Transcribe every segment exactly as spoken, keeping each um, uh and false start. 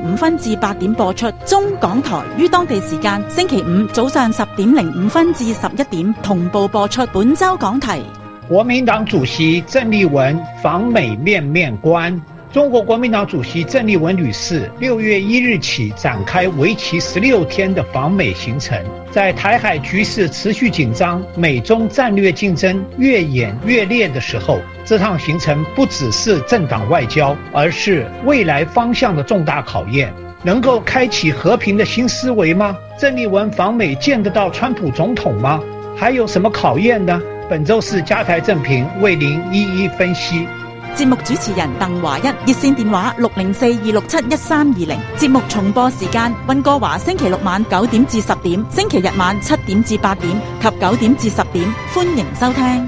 五分至八點播出。中港台於當地時間星期五早上十點零五分至十一點同步播出。本周講題： 國民黨主席鄭麗文訪美面面觀。中國國民黨主席鄭麗文女士六月一日起展開為期十六天的訪美行程。在台海局勢持續緊張、美中戰略競爭越演越烈的時候，這趟行程不只是政黨外交，而是未來方向的重大考驗。能夠開啟和平的新思維嗎？鄭麗文訪美見得到川普總統嗎？還有什麼考驗呢？本周四加台正評為您一一分析。 節目主持人鄧華一，熱線電話六零四二六七一三二零。節目重播時間：溫哥華星期六晚九點至十點，星期日晚七點至八點及九點至十點。歡迎收聽。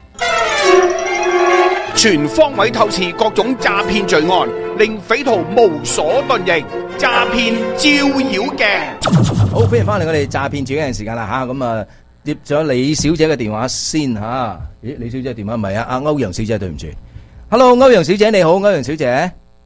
全方位透視各種詐騙罪案，令匪徒無所遁形。詐騙照妖鏡。 好，歡迎翻嚟我哋詐騙照妖鏡嘅時間啦吓，咁啊接咗李小姐嘅電話先吓。咦，李小姐電話唔係啊，阿歐陽小姐，對唔住。Hello， 歐陽小姐你好，歐陽小姐。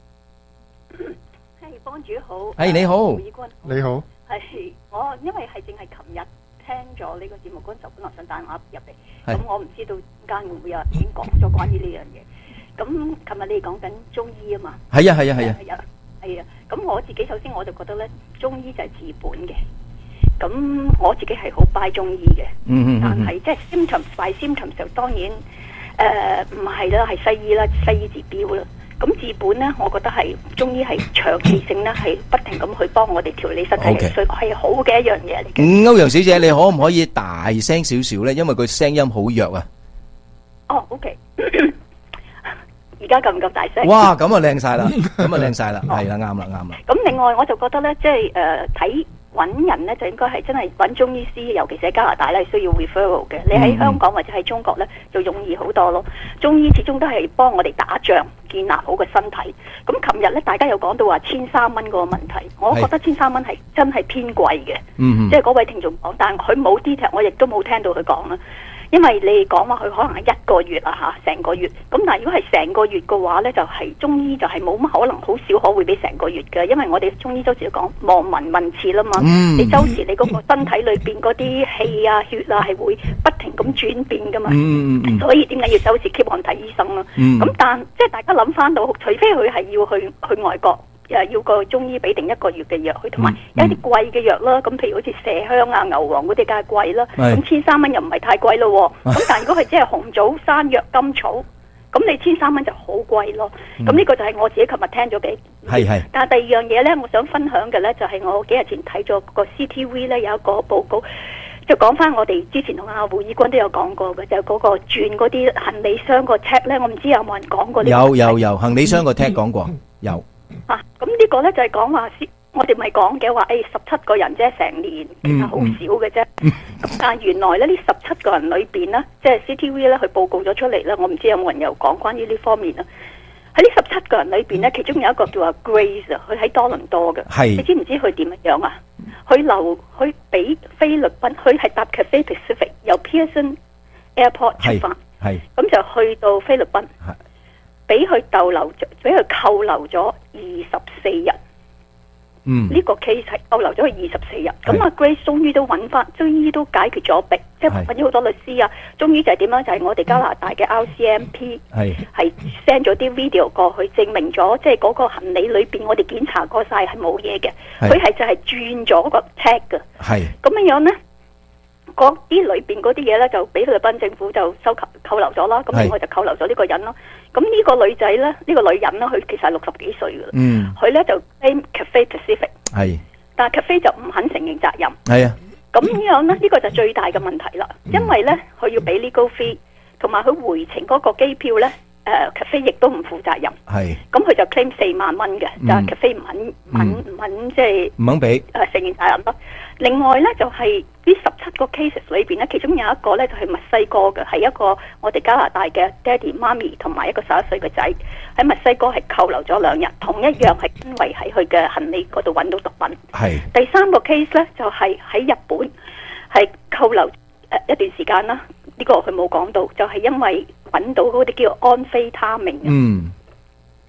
係幫主好。 係你好。 你好。 係我因為係淨係琴日聽咗呢個節目嗰陣時候，本來想打電話入嚟，咁我唔知道間會唔會有人已經講咗關於呢樣嘢。咁琴日你哋講緊中醫啊嘛。 係啊係啊係啊。 係啊係啊。咁我自己首先我就覺得咧，中醫就係治本嘅。咁我自己係好 buy 中醫嘅。嗯嗯。但係即係 symptoms by symptoms 就當然。誒唔係啦，係西醫啦，西醫治標啦。咁治本咧，我覺得係中醫係長期性咧，係不停咁去幫我哋調理身體嘅，所以係好嘅一樣嘢嚟嘅。 嗯，歐陽小姐，你可唔可以大聲少少咧？因為佢聲音好弱啊。 哦 ，OK。而家夠唔夠大聲？ 哇，咁啊靚晒啦，咁啊靚晒啦，係啦，啱啦，啱啦。 咁另外我就覺得咧，即係誒睇。揾人咧就應該係真係揾中醫師，尤其是喺加拿大咧需要 referral 嘅。你喺香港或者喺中國咧就容易好多咯。中醫始終都係幫我哋打仗，建立好個身體。咁琴日咧大家有講到話千三蚊個問題，我覺得千三蚊係真係偏貴嘅。即係嗰位聽眾講，但係佢冇 detail，我亦都冇聽到佢講啦。因為你講話佢可能係一個月啊嚇，成個月。咁但係如果係成個月嘅話咧，就係、是、中醫就係冇乜可能，好少可會俾成個月嘅。因為我哋中醫周時都講望聞問切啦嘛，嗯、你周時你嗰個身體裏邊嗰啲氣啊血啊係會不停咁轉變噶嘛，嗯嗯、所以點解要周時 keep on 睇醫生咯？咁、嗯、但即係大家諗翻到，除非佢係要去去外國。誒要個中醫俾定一個月嘅藥佢，同埋有一啲貴嘅藥啦，咁譬如好似麝香啊、牛黃嗰啲梗係貴啦，咁千三蚊又唔係太貴咯。咁但係如果係只係紅棗、山藥、甘草，咁你千三蚊就好貴咯。咁呢、嗯、個就係我自己琴日聽咗嘅。係係。但係第二樣嘢咧，我想分享嘅咧就係我幾日前睇咗個 C T V 咧有一個報告，就講翻我哋之前同阿胡以軍都有講過嘅，就係、是、嗰個轉嗰啲行李箱個 tag 咧，我唔知有冇人講過呢個。有有有，行李箱個 tag 講過有。 啊，咁呢個咧就係講話，我哋咪講嘅話，誒十七個人啫，成年其實好少嘅啫。咁、嗯嗯、但係原來咧呢十七個人裏邊呢，即係 C T V 咧佢報告咗出嚟咧，我唔知有冇人有講關於呢方面啦。喺呢十七個人裏邊呢，其中有一個叫阿 Grace 啊，佢喺多倫多嘅。係。你知唔知佢點樣啊？佢留佢俾菲律賓，佢係搭 Cathay Pacific 由 Pearson Airport 出發，係咁就去到菲律賓。俾佢逗留咗，俾佢扣留咗二十四日。嗯，呢個 case 係逗留咗佢二十四日。咁阿 Grace 終於都揾翻，終於都解決咗弊，即係揾咗好多律師啊。終於就係點樣？就係、是、我哋加拿大嘅 R C M P 係係 send 咗啲 video 過去，證明咗即係嗰個行李裏邊，我哋檢查過晒係冇嘢嘅。佢係就係轉咗個 tag 嘅。係咁樣樣咧。嗰啲裏邊嗰啲嘢咧，就俾菲律賓政府就收扣扣留咗啦。咁另外就扣留咗呢個人咯。咁呢個女仔咧，呢、呢個女人咧，佢其實係六十幾歲噶啦。嗯。佢咧就 claim Cathay Pacific。係。但係 Cathay 就唔肯承認責任。係啊。咁樣咧，呢、呢個就最大嘅問題啦。嗯、因為咧，佢要俾 legal fee，同埋佢回程嗰個機票咧。誒 Cathay 亦都唔負責任，係咁佢就 claim 四萬蚊嘅，就 Cathay 唔肯唔肯唔肯即係唔肯俾誒承認責任咯。另外咧就係呢十七個 cases 裏邊咧，其中有一個咧就係墨西哥嘅，係一個我哋加拿大嘅爹哋媽咪同埋一個十一歲嘅仔喺墨西哥係扣留咗兩日，同一樣係因為喺佢嘅行李嗰度揾到毒品。係第三個 case 咧就係喺日本係扣留誒一段時間啦，呢個佢冇講到，就係因為揾到嗰啲叫安非他命。嗯，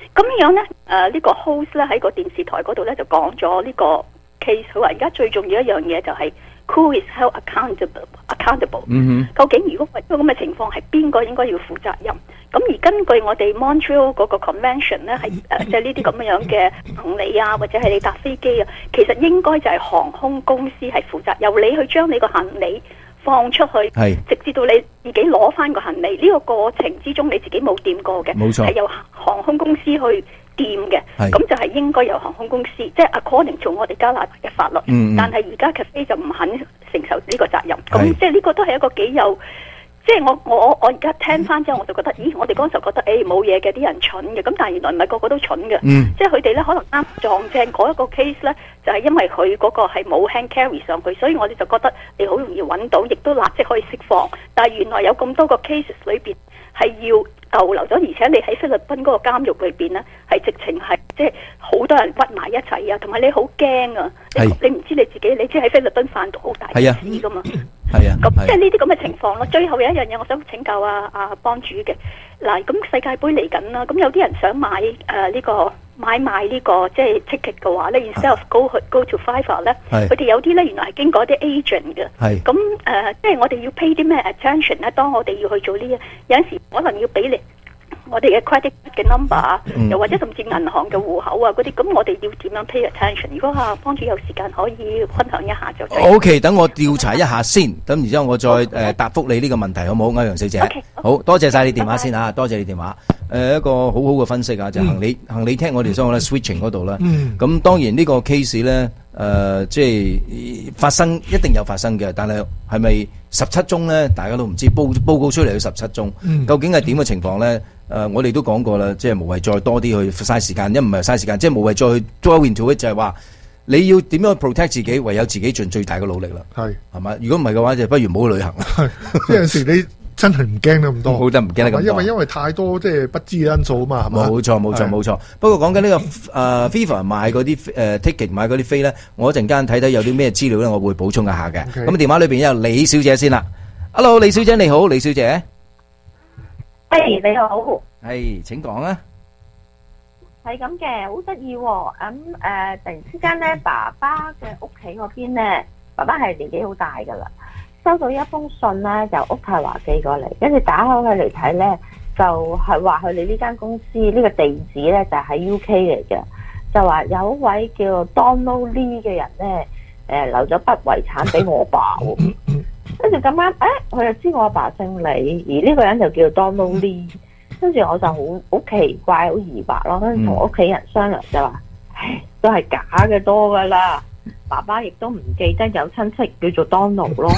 咁樣咧，誒、呃、呢、呢個 host 咧喺個電視台嗰度咧就講咗呢個 case，佢話而家最重要一樣嘢就係 who is held accountable accountable。 嗯究竟如果係咁嘅情況係邊個應該要負責任？咁而根據我哋 Montreal 嗰個 convention 咧，係誒即係呢啲咁樣嘅行李啊，或者係你搭飛機啊，其實應該就係航空公司係負責，由你去將你個行李放出去， 係直至到你自己攞翻個行李，呢、呢個過程之中你自己冇掂過嘅， 冇錯， 係由航空公司去掂嘅，咁就係應該由航空公司，即係 according to 我哋加拿大嘅法律。 嗯嗯但係而家 cafe 就唔肯承受呢個責任，咁即係呢個都係一個幾有。即係我我我而家聽翻之後，我就覺得，咦！我哋嗰陣時候覺得，誒冇嘢嘅，啲人蠢嘅，咁但係原來唔係個個都蠢嘅， 嗯、 即係佢哋咧可能啱撞正嗰一個 case 咧，就係、是、因為佢嗰個係冇 hand carry 上去，所以我哋就覺得你好容易揾到，亦都立即可以釋放。但係原來有咁多個 cases 裏邊係要逗留咗，而且你喺菲律賓嗰個監獄裏邊咧，係直情係即係好多人屈埋一齊啊，同埋你好驚啊！你你唔知你自己，你知喺菲律賓販毒好大件事噶嘛？ 係啊， 咁即係呢啲咁嘅情況咯。最後有一樣嘢，我想請教阿阿幫主嘅嗱，咁世界盃嚟緊啦，咁有啲人想買誒呢、呃這個買賣呢、這個即係 ticket 嘅話咧 ，instead of go go to Fiverr 咧，佢哋有啲咧原來係經過啲 agent 嘅，咁誒、呃、即係我哋要 pay 啲咩 attention 咧？當我哋要去做呢嘢，有陣時可能要俾你。我哋嘅 credit 嘅 number 啊、嗯，又或者甚至銀行嘅戶口啊嗰啲，咁我哋要點樣 pay attention？如果啊幫主有時間可以分享一下就。 O、okay, K， 等我調查一下先，咁然之後我再誒、呃、答覆你呢個問題，好唔好？歐陽小姐， okay, 好多謝晒你電話先嚇，多謝你電話。誒、呃、一個好好嘅分析啊，就係、行李、嗯、行李聽我哋所講咧 switching 嗰度啦。咁、嗯、當然呢個 case 咧，誒、呃、即係發生一定有發生嘅，但係係咪十七宗咧？大家都唔知報報告出嚟有十七宗，嗯、究竟係點嘅情況咧？誒、呃，我哋都講過啦，即係無謂再多啲去嘥時間，一唔係嘥時間，即係無謂再去 draw into it，就係話你要點樣去 protect 自己，唯有自己盡最大嘅努力啦。係係嘛？如果唔係嘅話，就不如唔好去旅行啦。 係，有陣時你真係唔驚得咁多， 好得唔驚得咁多， 因為因為太多即係不知嘅因素啊嘛，係嘛？冇錯冇錯冇錯。不過講緊呢個誒 FIFA 買嗰啲誒 ticket 買嗰啲飛咧，我一陣間睇睇有啲咩資料咧，我會補充一下嘅。咁、okay. 電話裏邊有李小姐先啦。Hello， 李小姐你好，李小姐。 誒、hey, 你好， 係、hey, 請講啊。 係咁嘅，好得意喎。咁、嗯、誒、呃，突然之間咧，爸爸嘅屋企嗰邊咧，爸爸係年紀好大噶啦，收到一封信咧，由屋太華寄過嚟，跟住打開佢嚟睇咧，就係話佢哋呢間公司呢、呢個地址咧就喺 U K 嚟嘅，就話有一位叫 Donald Lee 嘅人咧，誒、呃、留咗筆遺產俾我爸喎。跟住咁啱，誒，佢又知我阿爸姓李，而呢個人就叫 Donald Lee。跟住我就好好奇怪，好疑惑咯。跟住同屋企人商量就話，唉，都係假嘅多噶啦。爸爸亦都唔記得有親戚叫做 Donald 咯。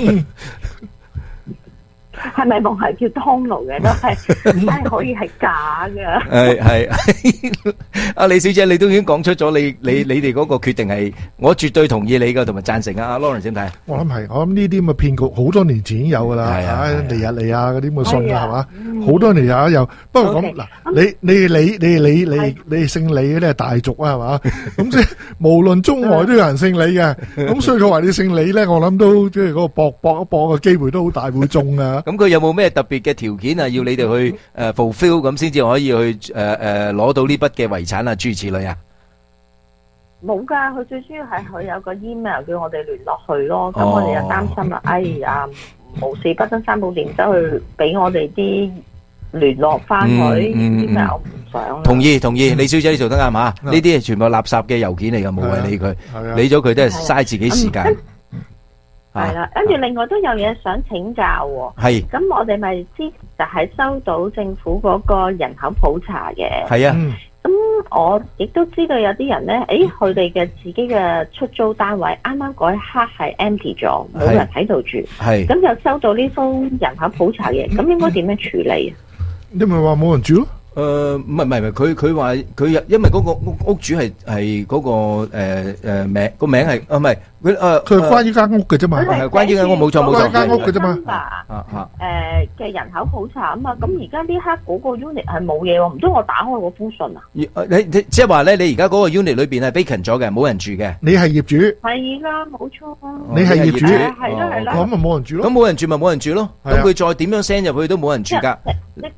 係咪冇係叫 Donald 嘅都係，係可以係假嘅。 係係，阿李小姐，你都已經講出咗你你你哋嗰個決定係，我絕對同意你噶，同埋贊成啊。阿 Lauren 點睇？ 我諗係，我諗呢啲咁嘅騙局好多年前已經有噶啦，嚟日嚟啊嗰啲咁嘅信係嘛，好多年有有。不過咁嗱，你你你你你你你姓李嗰啲係大族啊係嘛，咁即係無論中外都有人姓李嘅，咁所以佢話你姓李咧，我諗都即係嗰個搏搏一搏嘅機會都好大會中啊。 咁佢有冇咩特別嘅條件啊？要你哋去誒 fulfill 咁先至可以去誒誒攞到呢筆嘅遺產啊？諸如此類啊？ 冇噶，佢最主要係佢有個 email 叫我哋聯絡佢咯。咁我哋又擔心啦，哎呀，無事不登三寶殿，走去俾我哋啲聯絡翻佢 email，我唔想。同意同意，李小姐你做得啱嘛？呢啲係全部垃圾嘅郵件嚟噶，冇謂理佢，理咗佢都係嘥自己時間。 係啦，跟住另外都有嘢想請教喎。係，咁我哋咪之前就係收到政府嗰個人口普查嘅。係啊，咁我亦都知道有啲人咧，誒，佢哋嘅自己嘅出租單位啱啱嗰一刻係 empty 咗，冇人喺度住。係，咁就收到呢封人口普查嘅，咁應該點樣處理啊？ 你咪話冇人住咯？ 誒，唔係唔係唔係，佢佢話佢因為嗰個屋屋主係係嗰個誒誒名個名係啊唔係佢誒佢係關於間屋嘅啫嘛， 係關於間屋冇錯冇錯， 間屋嘅啫嘛。 啊啊誒嘅人口普查啊嘛，咁而家呢刻嗰個 unit 係冇嘢喎，唔通我打開嗰封信啊？ 你你即係話咧，你而家嗰個 unit 裏邊係 vacant 咗嘅，冇人住嘅。你係業主？ 係啦，冇錯啊。 你係業主？ 係啦係啦。 咁咪冇人住咯？ 咁冇人住咪冇人住咯？咁佢再點樣 send 入去都冇人住㗎。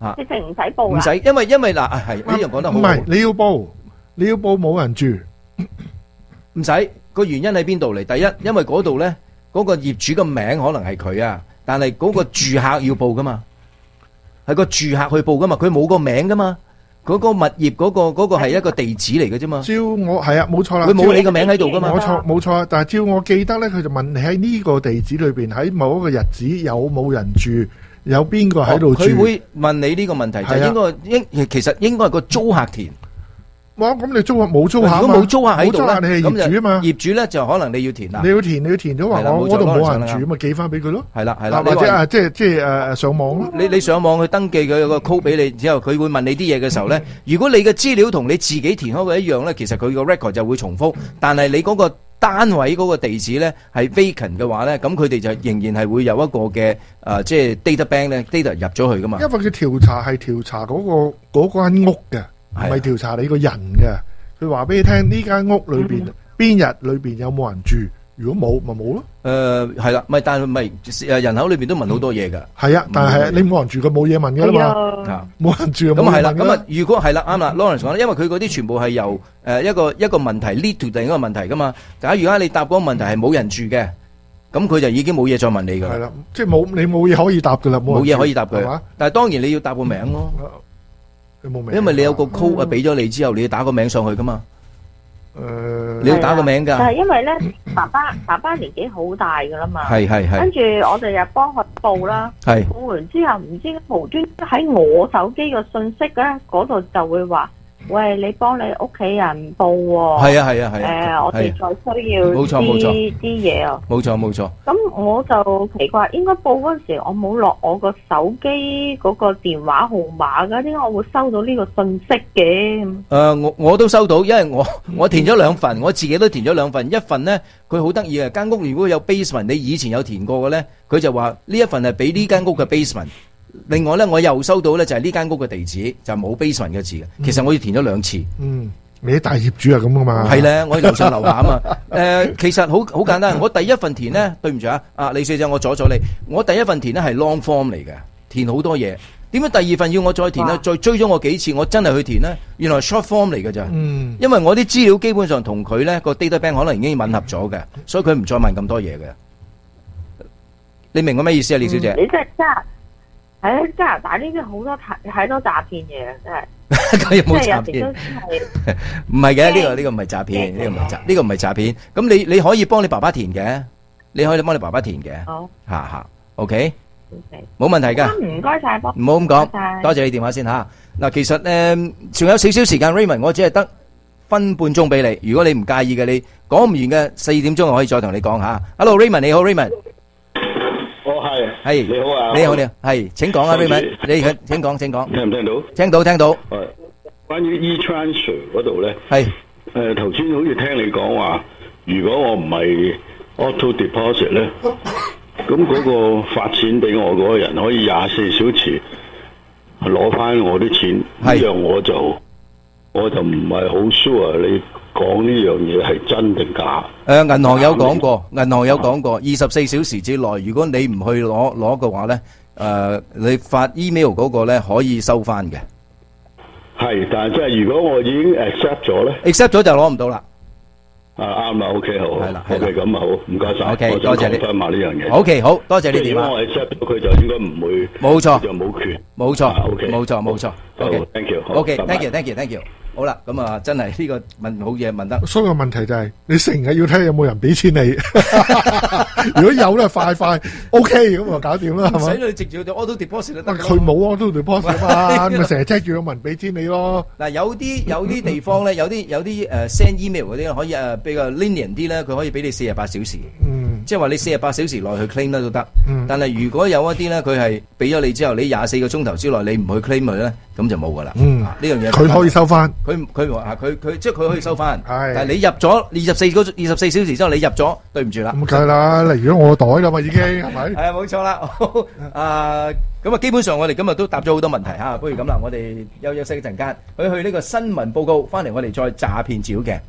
啊， 直情唔使報㗎。 唔使，因為因為嗱係呢樣講得好。 唔係，你要報，你要報冇人住， 唔使個原因喺邊度嚟？第一，因為嗰度咧嗰個業主嘅名可能係佢啊，但係嗰個住客要報噶嘛，係個住客去報噶嘛，佢冇個名噶嘛。嗰個物業嗰個嗰個係一個地址嚟嘅啫嘛。 照我係啊，冇錯啦。 佢冇你個名喺度噶嘛。 冇錯冇錯，但係照我記得咧，佢就問你喺呢個地址裏邊，喺某一個日子有冇人住，有邊個喺度住。 佢會問你呢個問題，就應該應其實應該係個租客填。 哇！咁你租客冇租客嘛？ 如果冇租客喺度咧， 你係業主啊嘛。 業主咧就可能你要填啦。 你要填，你要填咗話我嗰度冇人住，咪寄翻俾佢咯。 係啦係啦， 或者啊，即係即係誒上網咯。 你你上網去登記佢有個 code 俾你之後，佢會問你啲嘢嘅時候咧，如果你嘅資料同你自己填開嘅一樣咧，其實佢個 record 就會重複。但係你嗰個單位嗰個地址咧係 vacant 嘅話咧，咁佢哋就仍然係會有一個嘅誒，即係 data bank 咧 data 入咗去噶嘛。 因為佢調查係調查嗰個嗰間屋嘅，唔係調查你個人嘅。佢話俾你聽呢間屋裏邊邊日裏邊有冇人住，如果冇咪冇咯。 誒係啦，唔係但係唔係誒人口裏邊都問好多嘢㗎。 係啊，但係你冇人住，佢冇嘢問㗎啦嘛。冇人住咁係啦，咁啊如果係啦啱啦 Lawrence 講啦，因為佢嗰啲全部係由誒一個一個問題 lead to 另一個問題㗎嘛。假如而家你答嗰個問題係冇人住嘅，咁佢就已經冇嘢再問你㗎啦。 係啦，即係冇你冇嘢可以答㗎啦， 冇嘢可以答佢。但係當然你要答個名咯。因為你有個 code 啊，俾咗你之後，你要打個名上去噶嘛。誒，你要打個名噶。 但係因為咧，爸爸爸爸年紀好大噶啦嘛。 係係係。 跟住我哋又幫佢報啦。 係。 報完之後，唔知無端喺我手機嘅信息咧，嗰度就會話：喂，你幫你屋企人報喎。 係啊係啊係啊。 誒，我哋再需要冇錯冇錯啲啲嘢啊。 冇錯冇錯。 咁我就奇怪，應該報嗰陣時，我冇落我個手機嗰個電話號碼㗎，點解我會收到呢個信息嘅？誒、 呃，我我都收到，因為我我填咗兩份，我自己都填咗兩份。一份呢，佢好得意嘅，間屋如果有 basement，你以前有填過嘅呢，佢就話呢一份係俾呢間屋嘅 basement。另外呢，我又收到呢，就係呢間屋嘅地址，就冇 basement 嘅字嘅。其實我要填咗兩次。嗯。嗯你啲大業主係咁噶嘛？ 係咧，我樓上樓下啊嘛。誒、呃，其實好好簡單。我第一份填呢，對唔住啊，啊李小姐，我阻咗你。我第一份填呢係 long form 嚟嘅，填好多嘢。點解第二份要我再填呢？再追咗我幾次，我真係去填呢？原來 short form 嚟嘅咋。嗯。因為我啲資料基本上同佢呢個 data bank 可能已經吻合咗嘅，所以佢唔再問咁多嘢嘅。你明我咩意思啊，李小姐？ 嗯、你真係加喺加拿大呢邊好多太多詐騙嘢啊，真係。 佢有冇詐騙？唔係嘅，呢個呢個唔係詐騙，呢個唔係詐，呢個唔係詐騙。咁你你可以幫你爸爸填嘅，你可以幫你爸爸填嘅。好，吓吓 ，OK，冇問題噶。 唔該晒，波。 唔好咁講，多謝你電話先吓。嗱，其實誒，仲有少少時間 ，Raymond，我只係得分半鐘俾你。如果你唔介意嘅，你講唔完嘅四點鐘我可以再同你講吓。Hello，Raymond，你好 ，Raymond。 哦係， 係你好啊， 你好你好，係，請講啊 Raymond，你請講請講， 聽唔聽到？ 聽到聽到。 係，關於 e-transfer 嗰度咧， 係， 誒頭先好似聽你講話，如果我唔係 auto deposit 咧，咁嗰個發錢俾我嗰個人可以廿四小時攞翻我啲錢，呢樣我就我就唔係好 sure 你講呢樣嘢係真定假？ 誒，銀行有講過，銀行有講過，二十四小時之內，如果你唔去攞攞嘅話咧，誒，你發 email 嗰個咧可以收翻嘅。 係，但係即係如果我已經 accept 咗咧 ，accept 咗就攞唔到啦。 啊，啱啦 ，OK 好， 係啦 ，OK 咁啊好，唔該晒 ，OK 多謝你分埋呢樣嘢。 OK 好多謝你電話。 如果我 accept 咗佢就應該唔會， 冇錯， 就冇權， 冇錯 ，OK， 冇錯冇錯 ，OK，thank you，OK，thank you，thank you，thank you。好啦，咁啊，真係呢個問好嘢問得。 所以個問題就係，你成日要睇有冇人俾錢你。如果有咧，快快 OK 咁就搞掂啦，係咪？ 唔使你直接就 auto deposit 都得。 佢冇 auto deposit 啊嘛，咁咪成日 check 住有冇人俾錢你咯。 嗱，有啲有啲地方咧，有啲有啲誒 send email 嗰啲可以誒比較 lenient 啲咧，佢可以俾你四十八小時。嗯。即係話你四十八小時內去 claim 得都得。嗯。但係如果有一啲咧，佢係俾咗你之後，你廿四個鐘頭之內你唔去 claim 佢咧，咁就冇噶啦。嗯。呢樣嘢。 佢可以收翻。 佢佢話佢佢即係佢可以收翻，但係你入咗二十四個二十四小時之後你入咗，對唔住啦。 咁梗係啦，例如我袋啦嘛已經係咪？ 係啊，冇錯啦。啊，咁啊，基本上我哋今日都答咗好多問題吓，不如咁啦，我哋休休息一陣間，去去呢個新聞報告，翻嚟我哋再詐騙照嘅。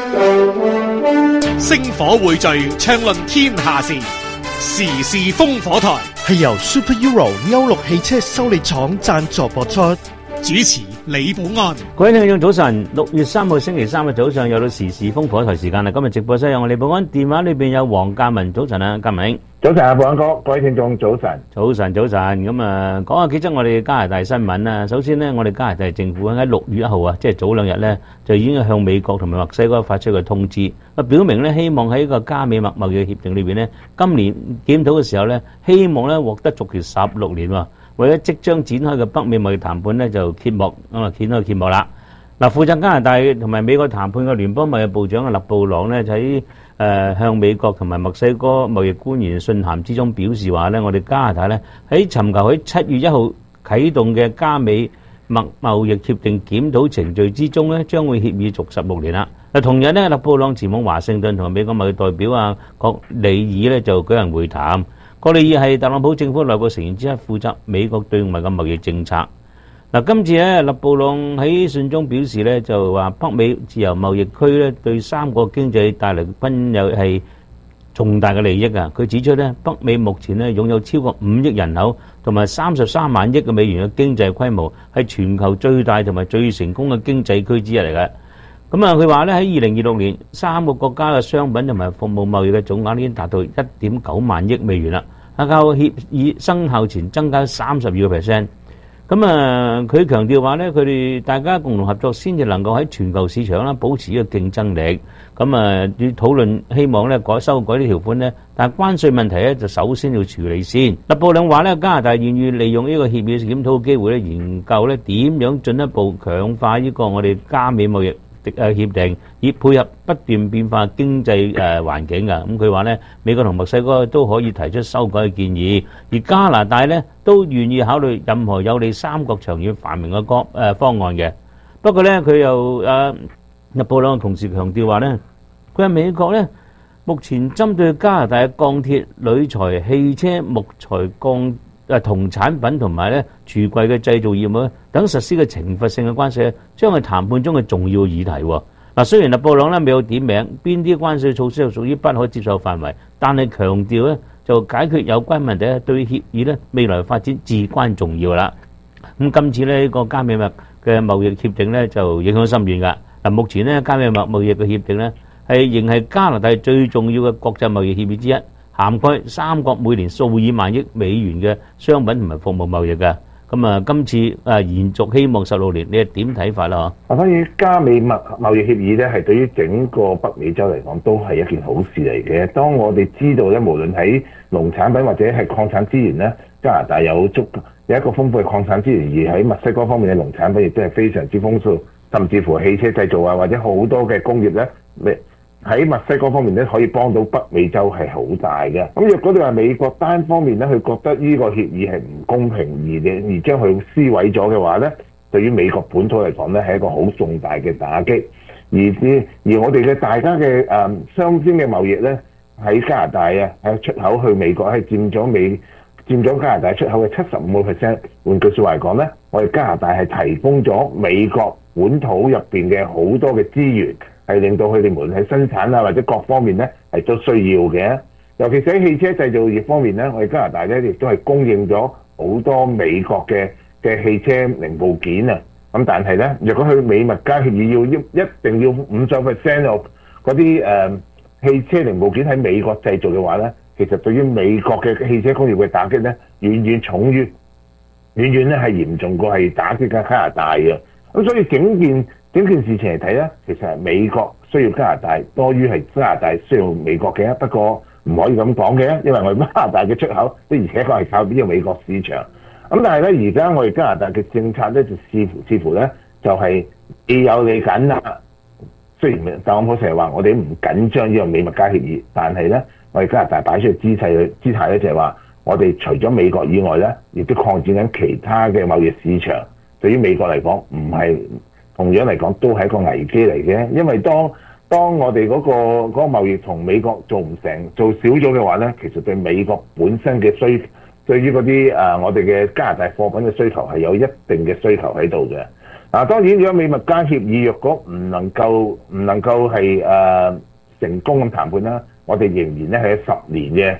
星火匯聚，暢論天下事，時事烽火台。 係由 Super Euro 歐陸汽車修理廠贊助播出。 主持李寶安。 各位聽眾早晨，六月三號星期三嘅早上又到時事風火台時間啦。今日直播室有我李寶安，電話裏邊有黃嘉文。早晨啊，嘉文。 早晨啊，寶安哥，各位聽眾早晨。 早晨，早晨。咁啊，講下幾則我哋加拿大新聞啦。首先呢，我哋加拿大政府喺六月一號啊，即係早兩日咧，就已經向美國同埋墨西哥發出個通知，啊，表明咧希望喺呢個加美墨貿易協定裏邊咧，今年檢討嘅時候咧，希望咧獲得續期十六年喎。為咗即將展開嘅北美貿易談判咧，就揭幕咁啊，揭開揭幕啦。嗱，負責加拿大同埋美國談判嘅聯邦貿易部長嘅勒布朗咧，就喺誒向美國同埋墨西哥貿易官員信函之中表示話咧，我哋加拿大咧喺尋求喺七月一號啟動嘅加美墨貿易協定檢討程序之中咧，將會協議續十六年啦。嗱，同日咧，勒布朗前往華盛頓同美國貿易代表啊郭里爾咧就舉行會談。郭里爾係特朗普政府內部成員之一，負責美國對外嘅貿易政策。嗱，今次咧，勒布朗喺信中表示咧，就話北美自由貿易區咧對三個經濟帶嚟均有係重大嘅利益啊！佢指出咧，北美目前咧擁有超過五億人口同埋三十三萬億嘅美元嘅經濟規模，係全球最大同埋最成功嘅經濟區之一嚟嘅。咁啊，佢話咧喺二零二六年，三個國家嘅商品同埋服務貿易嘅總額已經達到一點九萬億美元啦。啊，較協議生效前增加三十二個 percent。咁啊，佢強調話咧，佢哋大家共同合作先至能夠喺全球市場啦保持呢個競爭力。咁啊，要討論希望咧改修改啲條款咧，但係關稅問題咧就首先要處理先。勒布朗話咧，加拿大願意利用呢個協議檢討嘅機會咧，研究咧點樣進一步強化呢個我哋加美貿易誒協定，以配合不斷變化經濟誒環境㗎。咁佢話咧，美國同墨西哥都可以提出修改嘅建議，而加拿大咧都願意考慮任何有利三國長遠繁榮嘅方誒方案嘅。不過咧，佢又誒勒布朗同時強調話咧，佢喺美國咧目前針對加拿大嘅鋼鐵、鋁材、汽車、木材、鋼誒銅產品同埋咧櫥櫃嘅製造業務等實施嘅懲罰性嘅關稅，將係談判中嘅重要議題。嗱，雖然勒布朗咧未有點名邊啲關稅措施係屬於不可接受範圍，但係強調咧就解決有關問題咧對協議咧未來發展至關重要啦。咁今次咧呢個加美墨嘅貿易協定咧就影響深遠㗎。嗱，目前咧加美墨貿易嘅協定咧係仍係加拿大最重要嘅國際貿易協議之一，涵蓋三國每年數以萬億美元嘅商品同埋服務貿易嘅。咁啊，今次誒延續希望十六年，你係點睇法啦？ 啊，當然加美墨貿易協議咧，係對於整個北美洲嚟講都係一件好事嚟嘅。當我哋知道咧，無論喺農產品或者係礦產資源咧，加拿大有足有一個豐富嘅礦產資源，而喺墨西哥方面嘅農產品亦都係非常之豐富，甚至乎汽車製造啊，或者好多嘅工業咧，喺墨西哥方面咧可以幫到北美洲係好大嘅。咁若果你話美國單方面咧，佢覺得呢個協議係唔公平而而將佢撕毀咗嘅話咧，對於美國本土嚟講咧係一個好重大嘅打擊。而而我哋嘅大家嘅誒雙邊嘅貿易咧，喺加拿大啊，喺出口去美國係佔咗美佔咗加拿大出口嘅七十五個 percent。換句説話嚟講咧，我哋加拿大係提供咗美國本土入邊嘅好多嘅資源。係令到佢哋無論喺生產啊或者各方面咧係都需要嘅，尤其是喺汽車製造業方面咧，我哋加拿大咧亦都係供應咗好多美國嘅嘅汽車零部件啊。咁但係咧，若果佢美墨加協議要一一定要五十 percent 嗰啲誒汽車零部件喺美國製造嘅話咧，其實對於美國嘅汽車工業嘅打擊咧，遠遠重於遠遠咧係嚴重過係打擊緊加拿大嘅。咁所以整件整件事情嚟睇咧，其實係美國需要加拿大多於係加拿大需要美國嘅。不過唔可以咁講嘅，因為我哋加拿大嘅出口的而且確係靠呢個美國市場。咁但係咧，而家我哋加拿大嘅政策咧就似乎似乎咧就係既有你緊啦。雖然特朗普成日話我哋唔緊張呢個美墨加協議，但係咧我哋加拿大擺出嘅姿勢姿態咧就係話，我哋除咗美國以外咧，亦都擴展緊其他嘅貿易市場。對於美國嚟講，唔係。同樣嚟講都係一個危機嚟嘅，因為當當我哋嗰、嗰個嗰、嗰個貿易同美國做唔成做少咗嘅話咧，其實對美國本身嘅需對於嗰啲誒我哋嘅加拿大貨品嘅需求係有一定嘅需求喺度嘅。嗱、啊，當然如果美墨加協議若果唔能夠唔能夠係誒、呃、成功咁談判啦，我哋仍然咧係十年嘅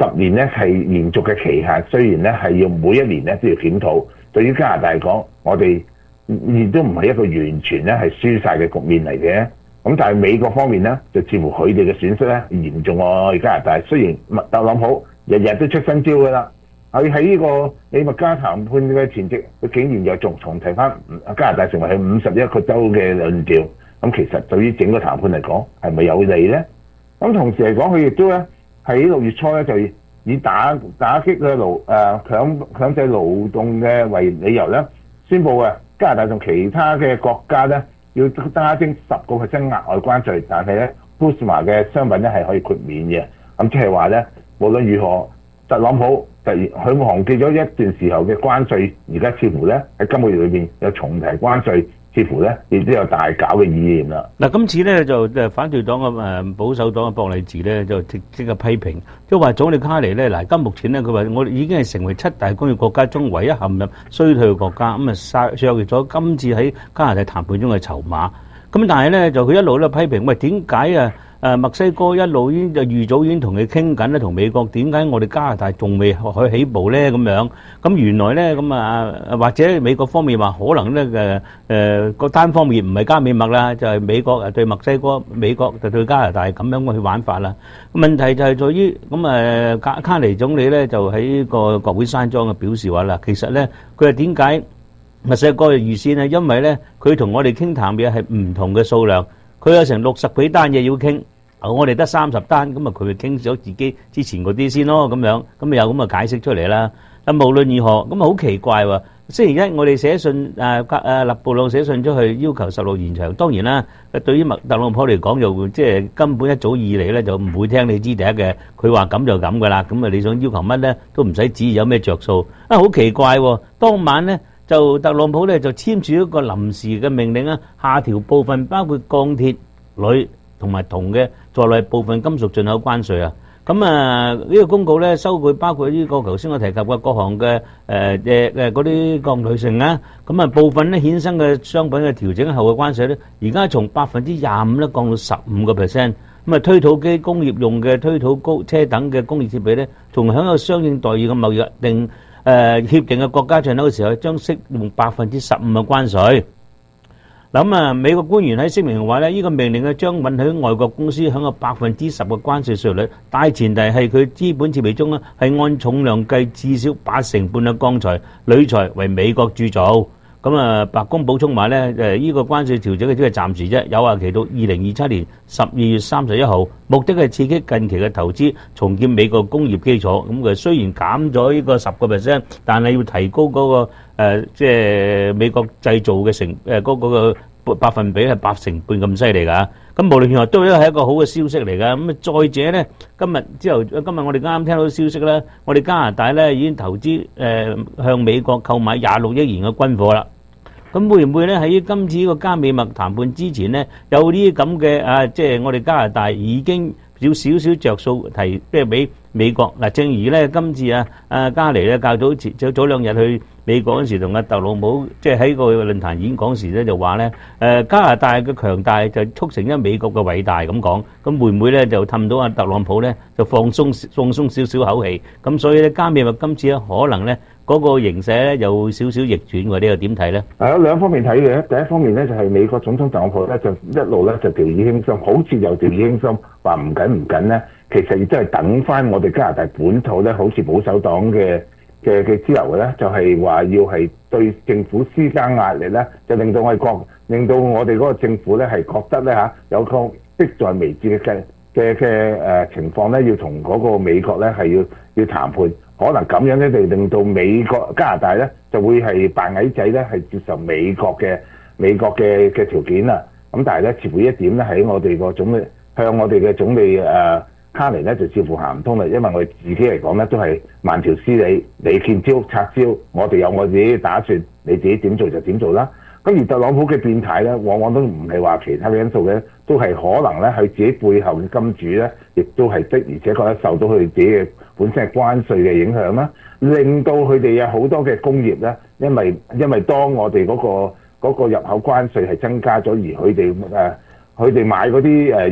十年咧係延續嘅期限，雖然咧係要每一年咧都要檢討。對於加拿大嚟講，我哋亦都唔係一個完全咧係輸晒嘅局面嚟嘅。咁但係美國方面咧，就似乎佢哋嘅損失咧嚴重過加拿大。雖然特朗普日日都出新招㗎啦，佢喺呢個美墨加談判嘅前夕，佢竟然又仲重提翻加拿大成為佢五十一個州嘅論調。咁其實對於整個談判嚟講係咪有利咧？咁同時嚟講，佢亦都咧喺六月初咧就以打打擊嘅勞誒強強制勞動嘅為理由咧，宣布啊加拿大同其他嘅國家咧要加徵十個 percent 額外關稅，但係咧 Cusma 嘅商品咧係可以豁免嘅。咁即係話咧，無論如何，特朗普突然佢忘記咗一段時候嘅關稅，而家似乎咧喺今個月裏邊有重提關稅。似乎咧，亦都有大搞嘅意念啦。 嗱，今次咧就誒反對黨嘅誒保守黨嘅博利治咧就即即刻批評，即係話總理卡尼咧嗱，而家目前咧佢話我哋已經係成為七大工業國家中唯一陷入衰退嘅國家，咁啊削削弱咗今次喺加拿大談判中嘅籌碼。咁但係咧就佢一路咧批評，喂點解啊？誒墨西哥一路已經就預早已經同佢傾緊咧，同美國點解我哋加拿大仲未可以起步咧？咁樣咁原來咧咁啊，或者美國方面話可能咧誒誒個單方面唔係加美墨啦，就係美國誒對墨西哥，美國就對加拿大咁樣去玩法啦。問題就係在於咁誒卡卡尼總理咧就喺個國會山莊嘅表示話啦，其實咧佢係點解墨西哥嘅預先咧？因為咧佢同我哋傾談嘅係唔同嘅數量，佢有成六十幾單嘢要傾。我哋得三十單，咁啊佢咪傾咗自己之前嗰啲先咯，咁樣，咁咪有咁嘅解釋出嚟啦。但無論如何，咁啊好奇怪喎。星期一我哋寫信誒誒勒布朗寫信出去要求十六延長，當然啦，對於特朗普嚟講就即係根本一早以嚟咧就唔會聽你支笛嘅，佢話咁就咁噶啦。咁啊你想要求乜咧都唔使指意有咩着數。啊好奇怪喎，當晚咧就特朗普咧就簽署一個臨時嘅命令啊，下調部分包括鋼鐵、鋁同埋銅嘅在內部分金屬進口關稅啊，咁啊呢個公告咧收據包括呢個頭先我提及嘅各項嘅誒誒誒嗰啲鋼鋁成啊，咁啊部分咧衍生嘅商品嘅調整後嘅關稅咧，而家從百分之廿五咧降到十五個 percent， 咁啊推土機、工業用嘅推土高車等嘅工業設備咧，從享有相應待遇嘅貿易定誒協定嘅國家進口嘅時候，將適用百分之十五嘅關稅。咁啊，美國官員喺聲明話咧，呢個命令咧將允許外國公司享有百分之十嘅關稅稅率，大前提係佢資本設備中咧係按重量計至少八成半嘅鋼材、鋁材為美國鑄造。咁啊，白宮補充話咧，誒呢個關稅調整嘅只係暫時啫，有效期到二零二七年十二月三十一號，目的係刺激近期嘅投資，重建美國工業基礎。咁佢雖然減咗呢個十個 percent，但係要提高嗰個誒即係美國製造嘅成誒嗰個個百分比係八成半咁犀利㗎。咁無論如何都係一個好嘅消息嚟㗎。咁啊，再者咧，今日之後今日我哋啱啱聽到消息咧，我哋加拿大咧已經投資誒向美國購買廿六億元嘅軍火啦。咁會唔會咧喺今次呢個加美墨談判之前咧，有呢啲咁嘅啊，即係我哋加拿大已經有少少着數提，即係俾美國嗱。正如咧今次啊啊加尼咧較早前早早兩日去美國嗰時，同阿特朗普即係喺個論壇演講時咧就話咧，誒加拿大嘅強大就促成咗美國嘅偉大咁講。咁會唔會咧就氹到阿特朗普咧就放鬆放鬆少少口氣？咁所以咧加美墨今次咧可能咧嗰個形勢咧有少少逆轉喎，呢個點睇咧？ 係有兩方面睇嘅。第一方面咧就係美國總統特朗普咧就一路咧就掉以輕心，好似又掉以輕心，話唔緊唔緊咧。其實亦都係等翻我哋加拿大本土咧，好似保守黨嘅嘅嘅支流嘅咧，就係話要係對政府施加壓力咧，就令到我哋國，令到我哋嗰個政府咧係覺得咧嚇有個迫在眉睫嘅嘅嘅誒情況咧，要同嗰個美國咧係要要談判。可能咁樣咧，就令到美國加拿大咧就會係扮矮仔咧，係接受美國嘅美國嘅嘅條件啦。咁但係咧，似乎呢一點咧喺我哋個總理向我哋嘅總理誒、呃、卡尼咧就似乎行唔通啦。因為我哋自己嚟講咧都係慢條斯理，你見招拆招，我哋有我自己打算，你自己點做就點做啦。咁而特朗普嘅變態咧，往往都唔係話其他嘅因素嘅，都係可能咧佢自己背後嘅金主咧，亦都係的而且確咧受到佢自己嘅本身係關稅嘅影響啦，令到佢哋有好多嘅工業咧，因為因為當我哋嗰個嗰個入口關稅係增加咗，而佢哋誒佢哋買嗰啲誒原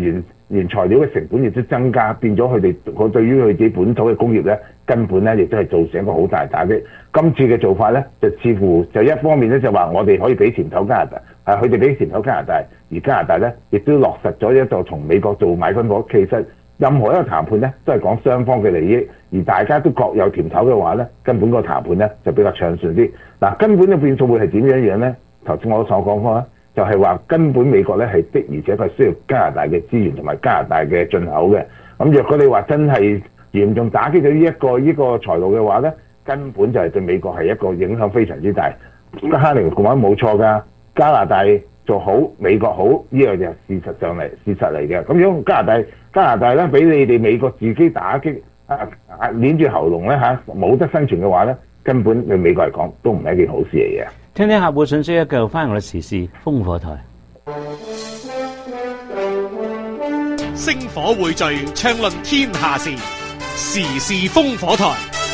原材料嘅成本亦都增加，變咗佢哋佢對於佢自己本土嘅工業咧，根本咧亦都係造成一個好大打擊。今次嘅做法咧，就似乎就一方面咧就話我哋可以俾甜頭加拿大，係佢哋俾甜頭加拿大，而加拿大咧亦都落實咗一個同美國做買軍火。其實任何一個談判咧都係講雙方嘅利益，而大家都各有甜頭嘅話咧，根本個談判咧就比較暢順啲。嗱，根本嘅變數會係點樣樣咧？頭先我所講過啦。就係話根本美國咧係的，而且確係需要加拿大嘅資源同埋加拿大嘅進口嘅。咁若果你話真係嚴重打擊咗呢一個呢個財路嘅話咧，根本就係對美國係一個影響非常之大。哈尼講冇錯㗎，加拿大做好，美國好，呢樣就係事實上嚟事實嚟嘅。咁樣加拿大加拿大咧俾你哋美國自己打擊啊啊，捏住喉嚨咧嚇，冇得生存嘅話咧，根本對美國嚟講都唔係一件好事嚟嘅。 聽聽客戶信息，繼續翻我哋時事烽火台。 星火匯聚，暢論天下事，時事烽火台。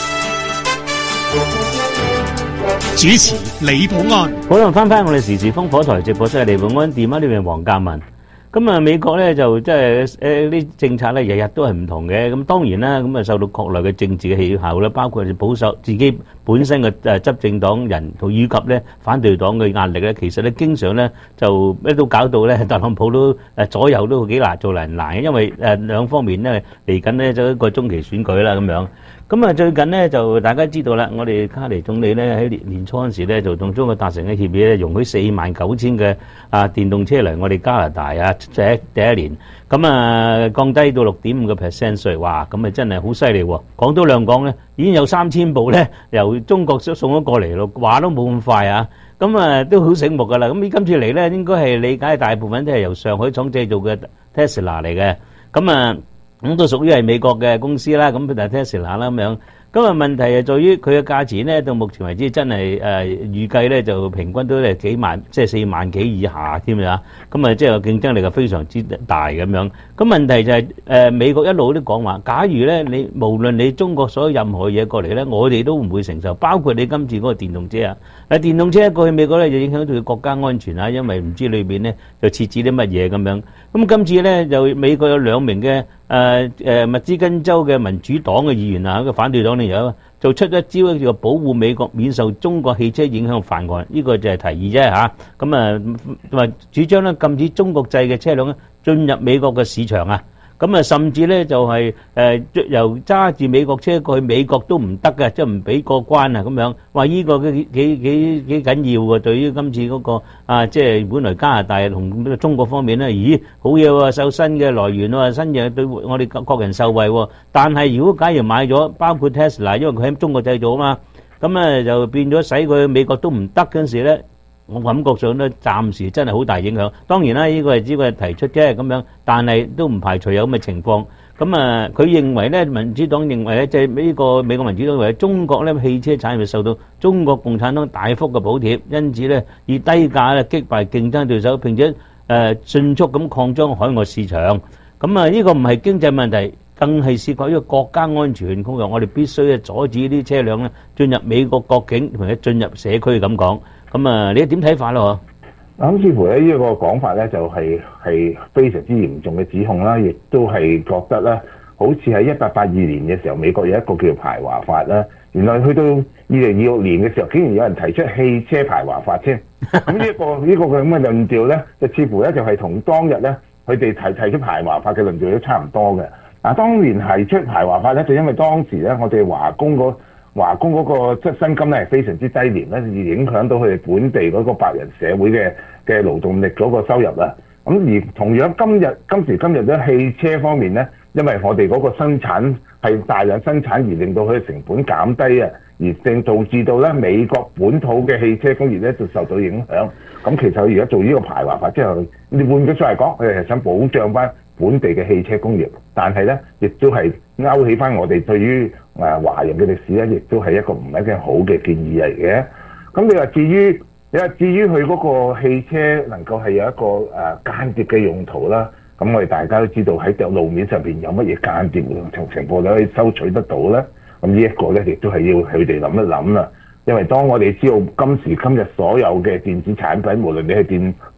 主持李寶安。 好啦，翻翻我哋時事烽火台直播室嘅李寶安，電話呢邊黃嘉文。咁啊，美國咧就即係誒啲政策咧，日日都係唔同嘅。咁當然啦，咁啊受到國內嘅政治嘅氣候啦，包括保守自己本身嘅誒執政黨人同以及咧反對黨嘅壓力咧，其實咧經常咧就咩都搞到咧特朗普都誒左右都幾難做人難嘅，因為誒兩方面咧嚟緊咧就一個中期選舉啦咁樣。咁啊，最近呢，就大家知道啦，我哋卡尼總理咧喺年年初嗰時咧就同中國達成嘅協議咧，容許四萬九千嘅啊電動車嚟我哋加拿大啊，第一第一年，咁啊降低到六點五個 percent 稅，哇！咁啊真係好犀利喎。講多兩講咧，已經有三千部咧由中國送咗過嚟咯，話都冇咁快啊。咁啊都好醒目噶啦。咁今次嚟咧，應該係理解大部分都係由上海廠製造嘅 Tesla 嚟嘅。咁啊。咁都屬於係美國嘅公司啦，咁就 Tesla 啦咁樣。咁啊問題係在於佢嘅價錢咧，到目前為止真係誒、呃、預計咧就平均都係幾萬，即係四萬幾以下添啊。咁啊即係競爭力係非常之大咁樣。咁問題就係、是、誒、呃、美國一路都講話，假如咧你無論你中國所有任何嘢過嚟咧，我哋都唔會承受，包括你今次嗰個電動車啊。嗱電動車過去美國咧就影響到佢國家安全啊，因為唔知裏邊咧就設置啲乜嘢咁樣。咁今次咧就美國有兩名嘅誒誒密芝根州嘅民主黨嘅議員啊，個反對黨咧有就出一招叫做保護美國免受中國汽車影響法案，呢、這個就係提議啫嚇。咁啊同埋主張咧禁止中國製嘅車輛咧進入美國嘅市場啊。咁啊，甚至咧就係誒由揸住美國車過去美國都唔得嘅，即係唔俾過關啊咁樣。話呢個幾幾幾幾緊要嘅，對於今次嗰個啊，即係本來加拿大同中國方面咧，咦好嘢喎，受新嘅來源喎，新嘢對我哋國人受惠喎。但係如果假如買咗，包括 Tesla，因為佢喺中國製造啊嘛，咁啊就變咗使佢美國都唔得嗰陣時咧。我感覺上咧，暫時真係好大影響。當然啦，呢個係只係提出啫咁樣，但係都唔排除有咁嘅情況。咁啊，佢認為咧，民主黨認為咧，即係呢個美國民主黨認為中國咧汽車產業受到中國共產黨大幅嘅補貼，因此咧以低價咧擊敗競爭對手，並且誒迅速咁擴張海外市場。咁啊，呢個唔係經濟問題，更係涉及一個國家安全工作。我哋必須咧阻止呢啲車輛咧進入美國國境，同埋進入社區咁講。咁啊，你點睇法咯？ 咁似乎咧呢個講法咧就係係非常之嚴重嘅指控啦，亦都係覺得咧，好似喺一八八二年嘅時候，美國有一個叫做排華法啦。原來去到二零二六年嘅時候，竟然有人提出汽車排華法添。咁呢一個呢個咁嘅論調咧，就似乎咧就係同當日咧佢哋提提出排華法嘅論調都差唔多嘅。嗱，當年提出排華法咧，就因為當時咧我哋華工個華工嗰個即係薪金咧係非常之低廉咧，而影響到佢哋本地嗰個白人社會嘅嘅勞動力嗰個收入啦。咁而同樣今日今時今日咧汽車方面咧，因為我哋嗰個生產係大量生產而令到佢嘅成本減低啊，而正導致到咧美國本土嘅汽車工業咧就受到影響。咁其實佢而家做呢個排華法之後，你換句話嚟講，佢哋係想保障翻本地嘅汽車工業，但係咧亦都係勾起翻我哋對於誒華人嘅歷史咧，亦都係一個唔係一件好嘅建議嚟嘅。咁你話至於你話至於佢嗰個汽車能夠係有一個誒間諜嘅用途啦，咁我哋大家都知道喺路面上邊有乜嘢間諜情情況你可以收取得到咧？咁呢一個咧亦都係要佢哋諗一諗啦。因為當我哋知道今時今日所有嘅電子產品，無論你係電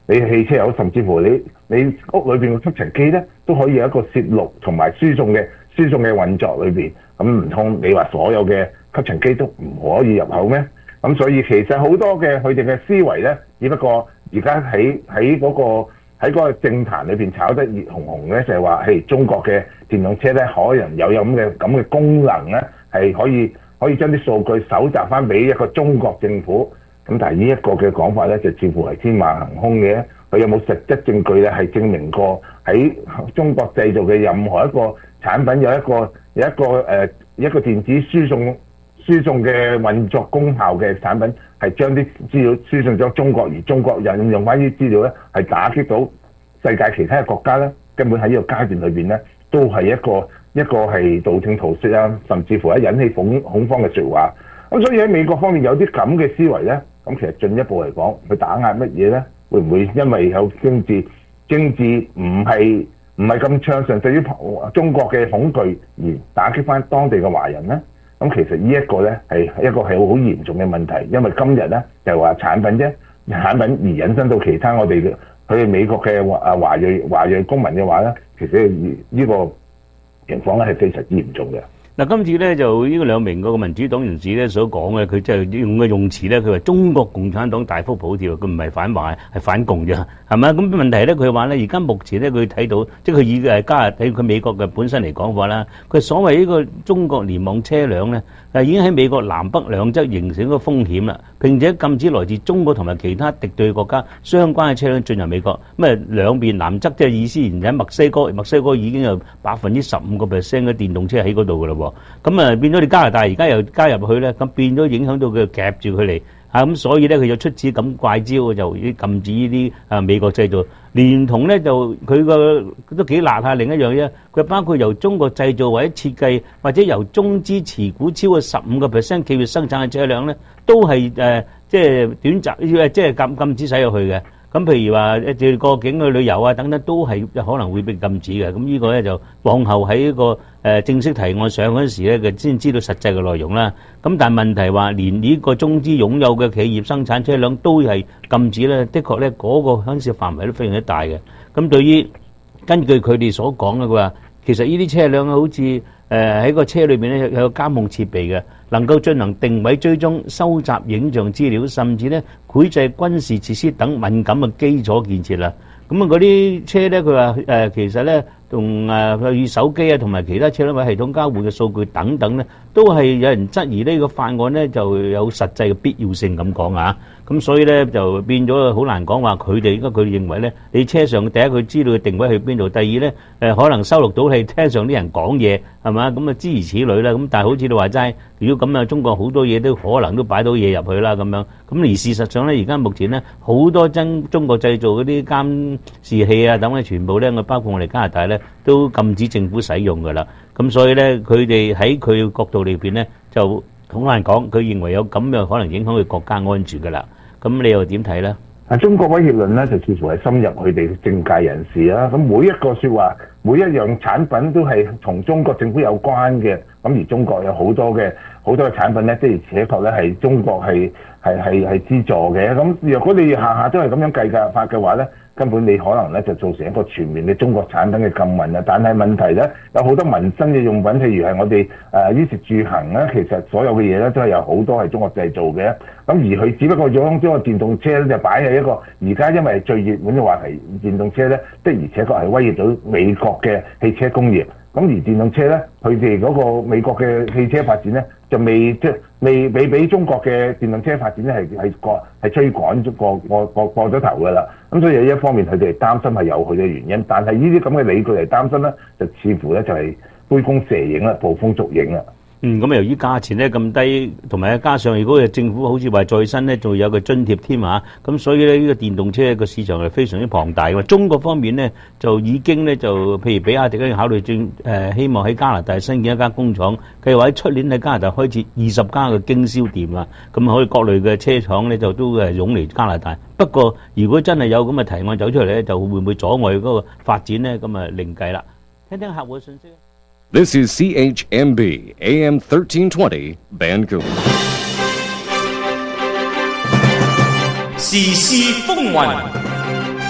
你汽車有，甚至乎你你屋裏邊嘅吸塵機咧，都可以有一個攝錄同埋輸送嘅輸送嘅運作裏邊。咁唔通你話所有嘅吸塵機都唔可以入口咩？咁所以其實好多嘅佢哋嘅思維咧，只不過而家喺喺嗰個喺嗰個政壇裏邊炒得熱紅紅咧，就係話係中國嘅電動車咧，可能有有咁嘅咁嘅功能咧，係可以可以將啲數據搜集翻俾一個中國政府。咁但係呢一個嘅講法咧，就似乎係天馬行空嘅。佢有冇實質證據咧，係證明過喺中國製造嘅任何一個產品有一個有一個誒、呃、一個電子輸送輸送嘅運作功效嘅產品，係將啲資料輸送咗中國，而中國引用翻啲資料咧，係打擊到世界其他嘅國家咧，根本喺呢個階段裏邊咧，都係一個一個係道聽途說啊，甚至乎係引起恐恐慌嘅説話。咁所以喺美國方面有啲咁嘅思維咧，咁其實進一步嚟講，佢打壓乜嘢咧？會唔會因為有政治政治唔係唔係咁暢順，對於中國嘅恐懼而打擊翻當地嘅華人咧？咁其實呢一個咧係一個係好嚴重嘅問題，因為今日咧就係話產品啫，產品而引申到其他我哋嘅佢哋美國嘅華啊華裔華裔公民嘅話咧，其實呢個情況咧係非常之嚴重嘅。 嗱，今次咧就呢個兩名嗰個民主黨人士咧所講嘅，佢即係用嘅用詞咧，佢話中國共產黨大幅補貼，佢唔係反華，係反共啫，係咪？咁問題咧，佢話咧，而家目前咧，佢睇到，即係佢以誒加拿大佢美國嘅本身嚟講話啦，佢所謂呢個中國聯網車輛咧，係已經喺美國南北兩側形成一個風險啦，並且禁止來自中國同埋其他敵對國家相關嘅車輛進入美國。咁啊兩邊南側即係意思，而喺墨西哥，墨西哥已經有百分之十五個 percent 嘅電動車喺嗰度㗎啦喎。咁啊變咗你加拿大而家又加入去咧，咁變咗影響到佢夾住佢嚟啊！咁所以咧佢就出此咁怪招，就禁止呢啲啊美國製造，連同咧就佢個都幾辣下另一樣嘢，佢包括由中國製造或者設計或者由中資持股超過十五個 percent 企業生產嘅車輛咧，都係誒即係短暫即係禁禁止使入去嘅。咁譬如話一直過境去旅遊啊等等，都係可能會被禁止嘅。咁呢個咧就往後喺一個誒正式提案上嗰陣時咧，佢先知道實際嘅內容啦。咁但係問題話，連呢個中資擁有嘅企業生產車輛都係禁止咧，的確咧嗰個牽涉範圍都非常之大嘅。咁對於根據佢哋所講嘅，佢話其實呢啲車輛好似誒喺個車裏邊咧有個監控設備嘅，能夠進行定位追蹤、收集影像資料，甚至咧繪製軍事設施等敏感嘅基礎建設啦。咁啊嗰啲車咧，佢話誒其實咧同誒與手機啊同埋其他車輛位系統交換嘅數據等等咧，都係有人質疑呢個法案咧就有實際嘅必要性咁講啊。咁所以咧就變咗好難講話佢哋，因為佢哋認為咧，你車上第一佢知道佢定位去邊度，第二咧誒可能收錄到係車上啲人講嘢係嘛，咁啊諸如此類啦。咁但係好似你話齋，如果咁啊，中國好多嘢都可能都擺到嘢入去啦咁樣。咁而事實上咧，而家目前咧好多真中國製造嗰啲監視器啊等咧，全部咧我包括我哋加拿大咧都禁止政府使用㗎啦。咁所以咧，佢哋喺佢角度裏邊咧就好難講，佢認為有咁樣可能影響佢國家安全㗎啦。咁你又點睇咧？ 啊，中國威脅論咧就似乎係深入佢哋政界人士啦。咁每一個説話，每一樣產品都係同中國政府有關嘅。咁而中國有好多嘅好多嘅產品咧，的而且確咧係中國係係係係資助嘅。咁若果你下下都係咁樣計價法嘅話咧，根本你可能咧就造成一個全面嘅中國產品嘅禁運啊！但係問題咧，有好多民生嘅用品，譬如係我哋誒衣食住行咧，其實所有嘅嘢咧都係有好多係中國製造嘅。咁而佢只不過將將個電動車咧就擺喺一個而家因為最熱門嘅話題，電動車咧的而且確係威脅到美國嘅汽車工業。咁而電動車咧，佢哋嗰個美國嘅汽車發展咧，就未即係未未俾中國嘅電動車發展咧係係過係追趕咗過過過過咗頭㗎啦。咁所以有一方面佢哋擔心係有佢嘅原因，但係呢啲咁嘅理據嚟擔心咧，就似乎咧就係杯弓蛇影啦，捕風捉影啦。 嗯，咁由於價錢咧咁低，同埋加上如果政府好似話再生咧，仲有個津貼添嚇，咁所以咧呢個電動車個市場係非常之龐大嘅。中國方面咧就已經咧就譬如比亞迪咧考慮正誒希望喺加拿大新建一間工廠，計劃喺出年喺加拿大開設二十家嘅經銷店啦。咁可以各類嘅車廠咧就都係湧嚟加拿大。不過如果真係有咁嘅提案走出嚟咧，就會唔會阻礙嗰個發展咧？咁啊另計啦。聽聽客戶嘅信息。 This is C H M B A M thirteen twenty Vancouver。 時事風雲。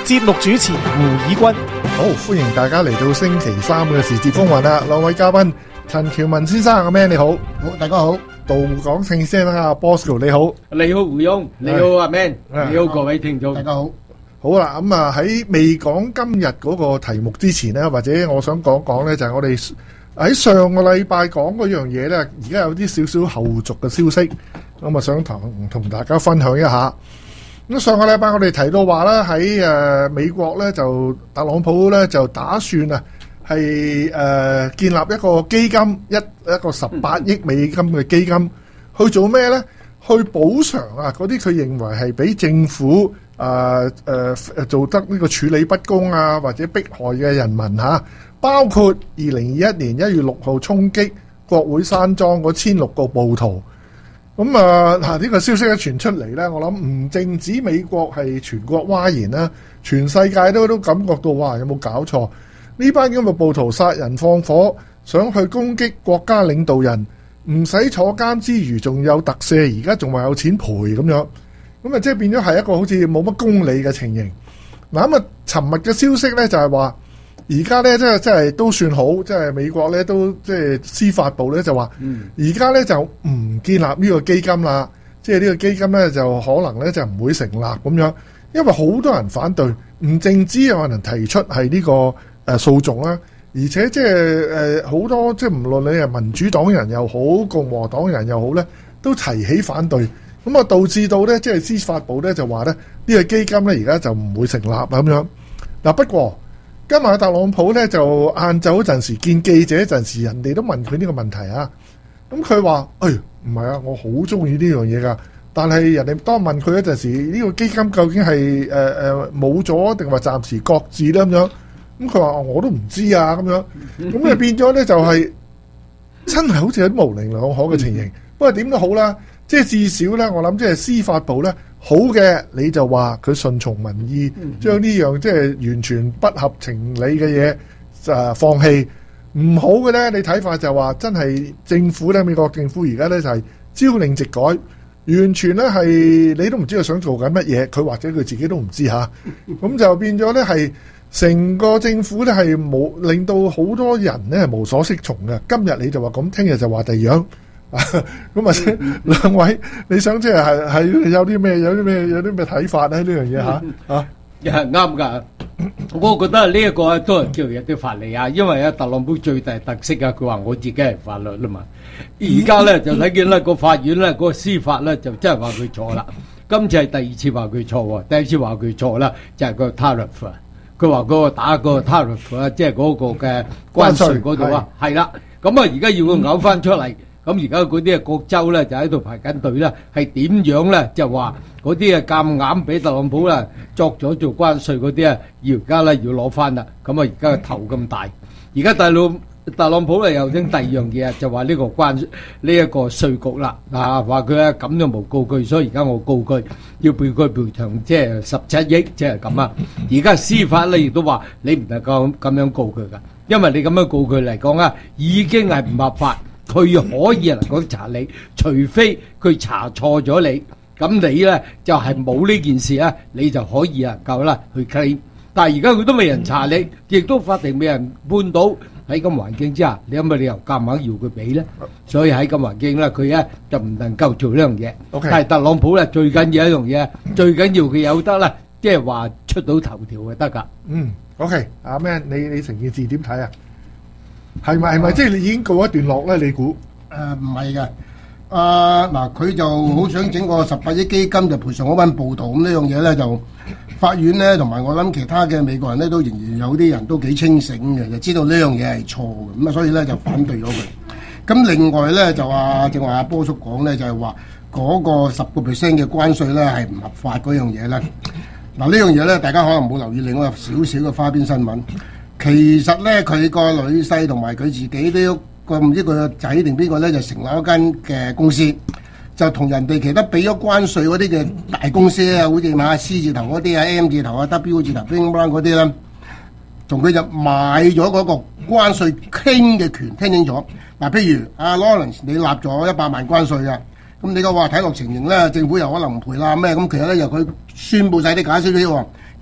節目主持胡以軍。 好，歡迎大家嚟到星期三嘅時節風雲啦！兩位嘉賓，陳喬文先生，阿 Man 你好， 好，大家好。 杜廣勝先生啊 ，Bosco 你好， 你好胡翁，你好阿 Man，你好各位聽眾，大家好。 好啦，咁啊喺未講今日嗰個題目之前呢，或者我想講講呢，就係我哋喺上個禮拜講嗰樣嘢呢，而家有啲少少後續嘅消息，咁啊想同同大家分享一下。咁上個禮拜我哋提到話咧，喺誒美國咧就特朗普咧就打算啊係誒建立一個基金，一一個十八億美金嘅基金去做咩咧？去補償啊嗰啲佢認為係俾政府誒誒做得呢個處理不公啊或者迫害嘅人民嚇，包括二零二一年一月六號衝擊國會山莊嗰千六個暴徒。咁啊嗱，呢個消息一傳出嚟咧，我諗唔淨止美國係全國譁然啦，全世界都都感覺到哇，有冇搞錯？呢班咁嘅暴徒殺人放火，想去攻擊國家領導人，唔使坐監之餘，仲有特赦，而家仲話有錢賠咁樣，咁啊即係變咗係一個好似冇乜公理嘅情形。嗱咁啊，尋日嘅消息咧就係話，而家咧即係即係都算好，即係美國咧都即係司法部咧就話，而家咧就唔建立呢個基金啦，即係呢個基金咧就可能咧就唔會成立咁樣，因為好多人反對，唔淨止有人提出係呢個誒訴訟啦，而且即係誒好多即係唔論你係民主黨人又好，共和黨人又好咧，都提起反對，咁啊導致到咧即係司法部咧就話咧呢個基金咧而家就唔會成立咁樣。嗱不過，今日特朗普咧就晏晝嗰陣時見記者嗰陣時，人哋都問佢呢個問題啊。咁佢話：誒唔係啊，我好中意呢樣嘢㗎。但係人哋當問佢嗰陣時，呢個基金究竟係誒誒冇咗定話暫時擱置咧咁樣？咁佢話：我都唔知啊咁樣。咁就變咗咧就係真係好似有啲模棱兩可嘅情形。不過點都好啦，即係至少咧，我諗即係司法部咧。好嘅，你就話佢順從民意，將呢樣即係完全不合情理嘅嘢誒放棄。唔好嘅咧，你睇法就話真係政府咧，美國政府而家咧就係朝令夕改，完全咧係你都唔知佢想做緊乜嘢，佢或者佢自己都唔知嚇。咁就變咗咧係成個政府咧係冇令到好多人咧係無所適從嘅。今日你就話咁，聽日就話第二樣。咁啊，兩位，你想即係係係有啲咩有啲咩有啲咩睇法咧？呢樣嘢吓啊， 係啱噶。我覺得呢一個都係叫有啲法理啊，因為啊，特朗普最大特色啊，佢話我自己係法律啦嘛。而家咧就睇見咧個法院咧嗰個司法咧就真係話佢錯啦。今次係第二次話佢錯喎，第一次話佢錯啦，就係個 tariff 啊。佢話嗰個打個 tariff 啊，即係嗰個嘅關稅嗰度啊，係啦。咁啊，而家要佢嘔翻出嚟。咁而家嗰啲啊各州咧就喺度排緊隊啦，係點樣咧？就話嗰啲啊夾硬俾特朗普啦作咗做關稅嗰啲啊，要而家咧要攞翻啦。咁啊而家個頭咁大，而家大佬特朗普咧又整第二樣嘢啊，就話呢個關呢一個稅局啦，啊話佢啊咁就冇告佢，所以而家我告佢要賠佢賠償，即係十七億，即係咁啊。而家司法咧亦都話你唔能夠咁樣告佢噶，因為你咁樣告佢嚟講啊，已經係唔合法。佢可以能夠查你，除非佢查錯咗你，咁你咧就係冇呢件事啊，你就可以能夠啦去 claim。但係而家佢都未人查你，亦都法庭未人判到，喺咁環境之下，你有乜理由夾硬要佢俾咧？所以喺咁環境咧，佢咧就唔能夠做呢樣嘢。 Okay. 但係特朗普咧最緊要一樣嘢，最緊要佢有得啦，即係話出到頭條就得㗎。 嗯 ，OK，阿 Man，你你成件事點睇啊？係咪係咪即係你已經告一段落咧？你估？ 誒唔係嘅，啊嗱，佢就好想整個十八億基金就賠償嗰班暴徒，咁呢樣嘢咧就法院咧同埋我諗其他嘅美國人咧都仍然有啲人都幾清醒嘅，就知道呢樣嘢係錯嘅，咁啊所以咧就反對咗佢。咁另外咧就話正話阿波叔講咧就係話嗰個十個 percent 嘅關稅咧係唔合法嗰樣嘢咧。嗱呢樣嘢咧大家可能冇留意，另外有少少嘅花邊新聞。其實咧，佢個女婿同埋佢自己都個唔知佢個仔定邊個咧，就成立一間嘅公司，就同人哋其他俾咗關稅嗰啲嘅大公司啊，好似買 C 字頭嗰啲啊、M 字頭啊、W 字頭、bling bling 嗰啲咧，同佢就買咗嗰個關稅傾嘅權，聽清楚。嗱，譬如阿 Lawrence 你立咗一百萬關稅啊，咁你個話睇落情形咧，政府又可能唔賠啦咩？咁其實咧由佢宣佈晒啲假消息喎。咁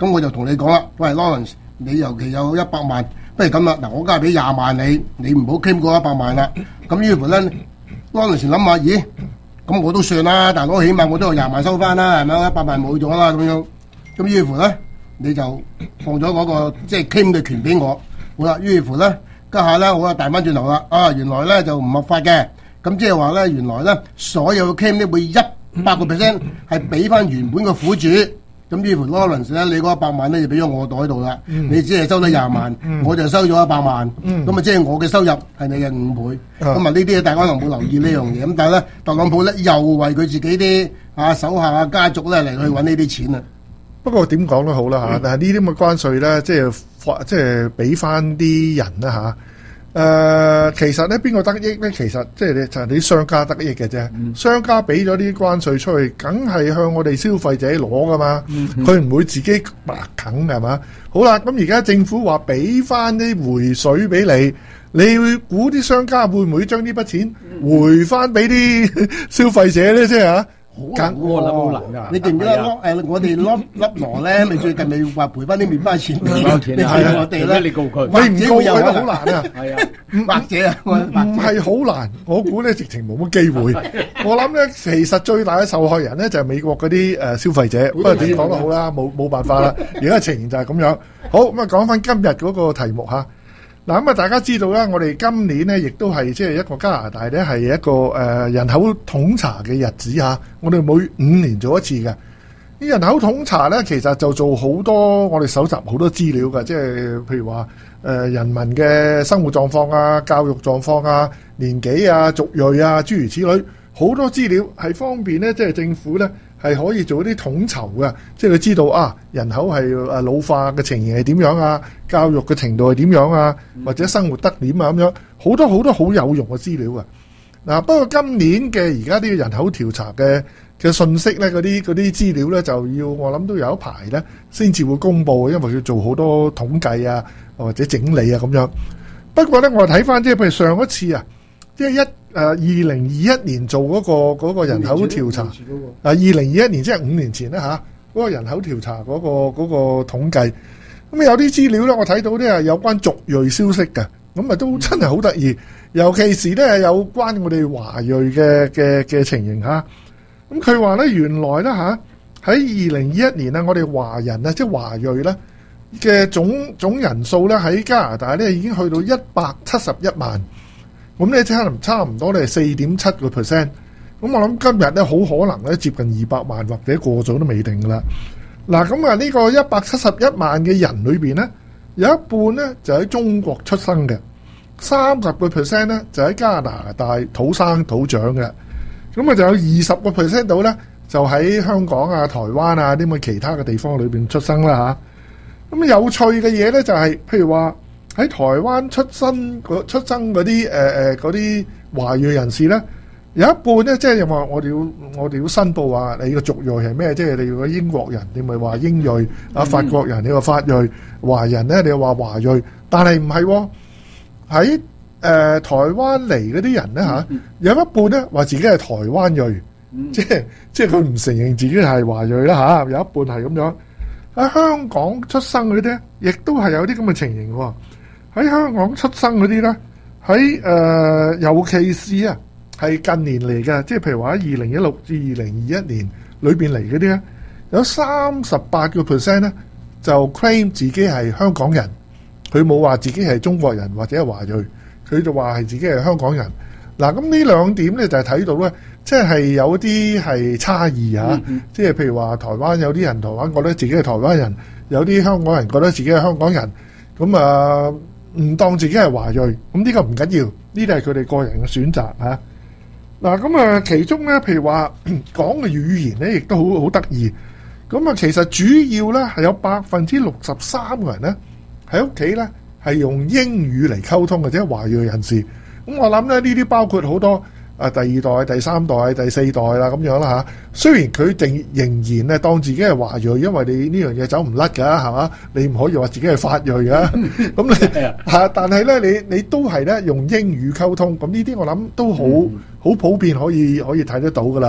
咁我就同你講啦，喂 Lawrence， 你尤其有一百萬，不如咁啦，嗱我加俾廿萬你，你唔好 claim 嗰一百萬啦。咁於是乎咧 ，Lawrence 諗下，咦，咁我都算啦，大佬起碼我都有廿萬收翻啦，係咪？一百萬冇咗啦咁樣。咁於是乎咧，你就放咗嗰、那個即係 claim 嘅權俾我。好啦，於是乎咧，家下咧我就彈翻轉頭啦，啊原來咧就唔合法嘅，咁即係話咧原來咧所有 claim 咧會一百個 percent 係俾翻原本個苦主。咁於是乎 Lawrence 咧，你嗰一百萬咧就俾咗我袋度啦， 嗯、 你只係收咗廿萬，嗯、我就收咗一百萬，咁啊、嗯、即係我嘅收入係你嘅五倍。咁啊呢啲大家可能冇留意呢樣嘢，咁但係咧特朗普咧又為佢自己啲啊手下啊家族咧嚟去揾呢啲錢啊。 不過點講都好啦嚇，但係呢啲咁嘅關稅咧，即係即係俾翻啲人啦嚇。誒、呃，其實咧邊個得益咧？其實即係就係啲商家得益嘅啫。嗯、商家俾咗啲關稅出去，梗係向我哋消費者攞噶嘛。佢唔、嗯、會自己白啃係嘛？好啦，咁而家政府話俾翻啲回水俾你，你會估啲商家會唔會將呢筆錢回翻俾啲消費者咧？即係嚇。 好難喎，諗好難㗎。 你記唔記得誒？我哋粒粒羅咧，咪最近咪話賠翻啲麵包錢？ 麵包錢係我哋咧， 你告佢， 你唔告佢都好難啊。 係啊，或者啊， 唔係好難。我估咧，直情冇乜機會。我諗咧，其實最大嘅受害人咧就係美國嗰啲誒消費者。不過點講都好啦，冇冇辦法啦。而家情形就係咁樣。好咁啊，講翻今日嗰個題目嚇。嗱咁啊，大家知道啦，我哋今年咧亦都係即係一個加拿大咧係一個誒、呃、人口統查嘅日子嚇。我哋每五年做一次嘅。啲人口統查咧，其實就做好多我哋搜集好多資料嘅，即係譬如話誒、呃、人民嘅生活狀況啊、教育狀況啊、年紀啊、族裔啊諸如此類，好多資料係方便咧，即係政府咧係可以做一啲統籌嘅，即係佢知道啊人口係誒老化嘅情形係點樣啊，教育嘅程度係點樣啊，或者生活得點啊咁樣，好多好多好有用嘅資料啊！嗱，不過今年嘅而家啲人口調查嘅嘅信息咧，嗰啲嗰啲資料咧就要我諗都有一排咧先至會公佈，因為要做好多統計啊或者整理啊咁樣。不過咧，我睇翻即係譬如上一次啊，即係一誒二零二一年做嗰個嗰個人口調查，啊二零二一年即係五年前啦嚇，嗰個人口調查嗰個嗰個統計，咁有啲資料咧，我睇到啲係有關族裔消息嘅，咁啊都真係好得意，尤其是咧有關我哋華裔嘅嘅嘅情形嚇。咁佢話咧原來咧嚇喺二零二一年啊，我哋華人啊即係華裔咧嘅總總人數咧喺加拿大咧已經去到一百七十一萬。咁咧即係可能差唔多咧四點七個 percent，咁我諗今日咧好可能咧接近二百萬或者過咗都未定噶啦。嗱，咁啊呢個一百七十一萬嘅人裏邊咧，有一半咧就喺中國出生嘅，三十個 percent 咧就喺加拿大土生土長嘅，咁啊就有二十個 percent 度咧就喺香港啊、台灣啊啲咁嘅其他嘅地方裏邊出生啦嚇。咁有趣嘅嘢咧就係、是，譬如話，喺台灣出生出生嗰啲誒誒嗰啲華裔人士咧，有一半咧，即係話我哋要我哋要申報話你個族裔係咩？即係你如果英國人，你咪話英裔；啊法國人，你話法裔；華人咧，你又話華裔。但係唔係喎，喺誒、呃、台灣嚟嗰啲人咧嚇，有一半咧話自己係台灣裔，即係即係佢唔承認自己係華裔啦嚇。有一半係咁樣。喺香港出生嗰啲咧，亦都係有啲咁嘅情形喎。喺香港出生嗰啲咧，喺誒、呃、尤其是啊，係近年嚟嘅，即係譬如話喺二零一六至二零二一年裏邊嚟嗰啲咧，有三十八個 percent 咧就 claim 自己係香港人，佢冇話自己係中國人或者係華裔，佢就話係自己係香港人。嗱，咁呢兩點咧就係睇到咧，即係有啲係差異嚇，嗯嗯即係譬如話台灣有啲人台灣覺得自己係台灣人，有啲香港人覺得自己係香港人，咁啊。唔當自己係華裔，咁呢個唔緊要，呢啲係佢哋個人嘅選擇嚇。嗱，咁啊，其中咧，譬如話講嘅語言咧，亦都好好得意。咁啊，其實主要咧係有百分之六十三個人咧喺屋企咧係用英語嚟溝通嘅，即係華裔人士。咁我諗咧呢啲包括好多啊第二代、第三代、第四代啦咁樣啦嚇。雖然佢定仍然咧當自己係華裔，因為你呢樣嘢走唔甩㗎，係嘛？你唔可以話自己係法裔㗎。咁你嚇，但係咧你你都係咧用英語溝通。咁呢啲我諗都好好普遍，可以可以睇得到㗎啦。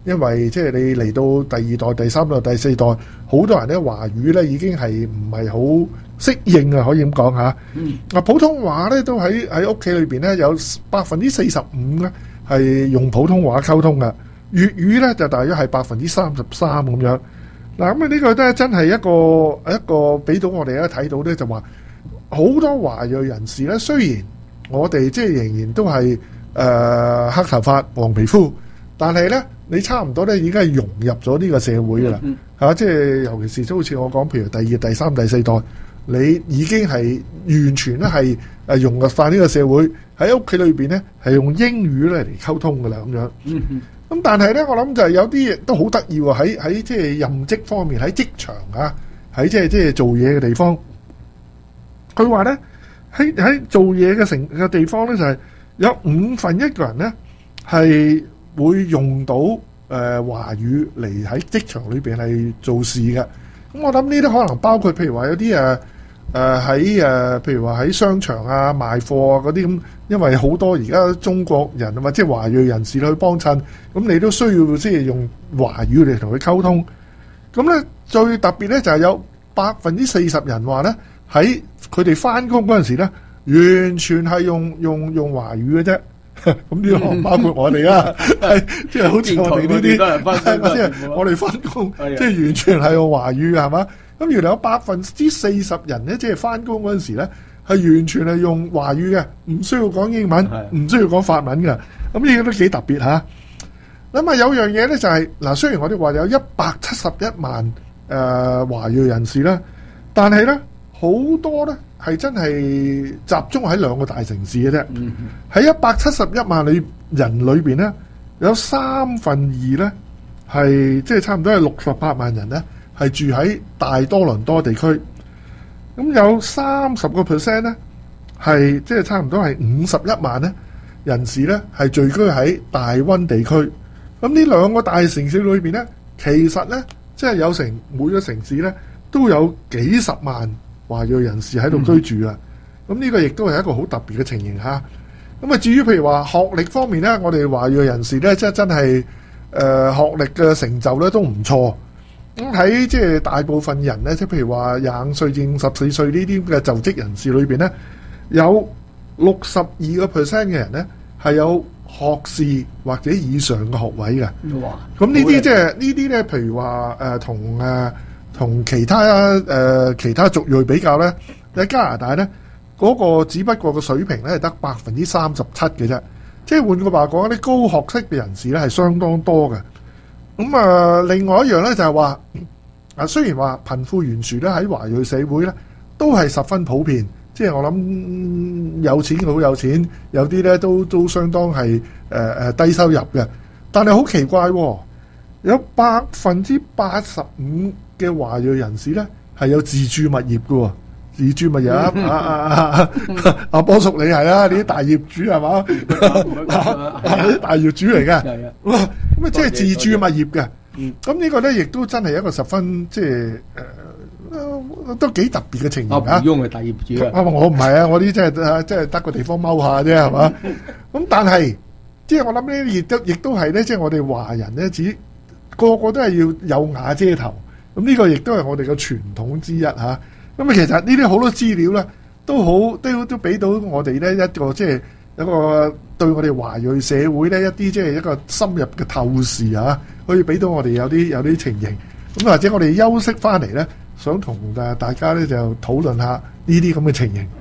因為即係你嚟到第二代、第三代、第四代，好多人咧華語咧已經係唔係好適應啊，可以咁講嚇。 嗯， 嗱普通話咧都喺喺屋企裏邊咧有百分之四十五咧係用普通話溝通嘅，粵語咧就大約係百分之三十三咁樣。嗱咁啊呢個咧真係一個一個俾到我哋咧睇到咧就話好多華裔人士咧，雖然我哋即係仍然都係誒、呃、黑頭髮、黃皮膚，但係咧你差唔多咧已經係融入咗呢個社會噶啦嚇，即係尤其是好似我講，譬如第二、第三、第四代，你已經係完全咧係誒融入化呢個社會，喺屋企裏邊咧係用英語咧嚟溝通噶啦咁樣。 嗯咁但係咧，我諗就係有啲都好得意喎，喺喺即係任職方面，喺職場啊，喺即係即係做嘢嘅地方，佢話咧喺喺做嘢嘅成嘅地方咧，就係有五分一個人咧係會用到誒華語嚟喺職場裏邊係做事嘅。咁我諗呢啲可能包括譬如話有啲誒誒喺誒譬如話喺商場啊賣貨啊嗰啲咁。因為好多而家中國人啊嘛，即係華裔人士去幫襯，咁你都需要即係用華語嚟同佢溝通。咁咧最特別咧就係有百分之四十人話咧喺佢哋翻工嗰陣時咧，完全係用用用華語嘅啫。咁呢個包括我哋啦，係即係好似我哋呢啲，即係我哋翻工，即係完全係用華語嘅係嘛？咁原來有百分之四十人咧，即係翻工嗰陣時咧。係完全係用華語嘅，唔需要講英文，唔需要講法文嘅。咁呢個都幾特別嚇。咁啊有樣嘢咧就係、是、嗱，雖然我哋話有一百七十一萬誒、呃、華裔人士啦，但係咧好多咧係真係集中喺兩個大城市嘅啫。喺一百七十一萬裏人裏邊咧，有三分二咧係即係差唔多係六十八萬人咧係住喺大多倫多地區。咁有三十個 percent 咧，係即係差唔多係五十一萬咧人士咧，係聚居喺大溫地區。咁呢兩個大城市裏邊咧，其實咧即係有成每個城市咧都有幾十萬華裔人士喺度居住啊。咁呢、嗯、個亦都係一個好特別嘅情形嚇。咁啊，至於譬如話學歷方面咧，我哋華裔人士咧，即係真係誒、呃、學歷嘅成就咧都唔錯。咁喺即係大部分人咧，即係譬如話廿五歲至五十四歲呢啲嘅就職人士裏邊咧，有六十二個 percent 嘅人咧係有學士或者以上嘅學位嘅。哇！咁呢啲即係呢啲咧，譬如話誒同誒同其他誒、呃、其他族裔比較咧，喺加拿大咧嗰、嗰個只不過個水平咧係得百分之三十七嘅啫。即係換句話講，啲高學識嘅人士咧係相當多嘅。咁啊，另外一樣咧就係話，啊雖然話貧富懸殊咧喺華裔社會咧都係十分普遍，即係我諗有錢好有錢，有啲咧都都相當係誒誒低收入嘅。但係好奇怪喎，有百分之八十五嘅華裔人士咧係有自住物業嘅喎。自住物業啊啊啊啊！阿波叔你係啦，你啲大業主係嘛？啲大業主嚟嘅。哇！咁啊，即係自住物業嘅。咁呢個咧，亦都真係一個十分即係誒，都幾特別嘅情形啊！ 阿翁係大業主啊！ 我唔係啊，我啲即係即係得個地方踎下啫，係嘛？咁但係即係我諗咧，亦都亦都係咧，即係我哋華人咧，只個個都係要有瓦遮頭。咁呢個亦都係我哋嘅傳統之一嚇。咁啊，其實呢啲好多資料咧，都好都都俾到我哋咧一個即係一個對我哋華裔社會咧一啲即係一個深入嘅透視啊，可以俾到我哋有啲有啲情形。咁或者我哋休息翻嚟咧，想同誒大家咧就討論下呢啲咁嘅情形。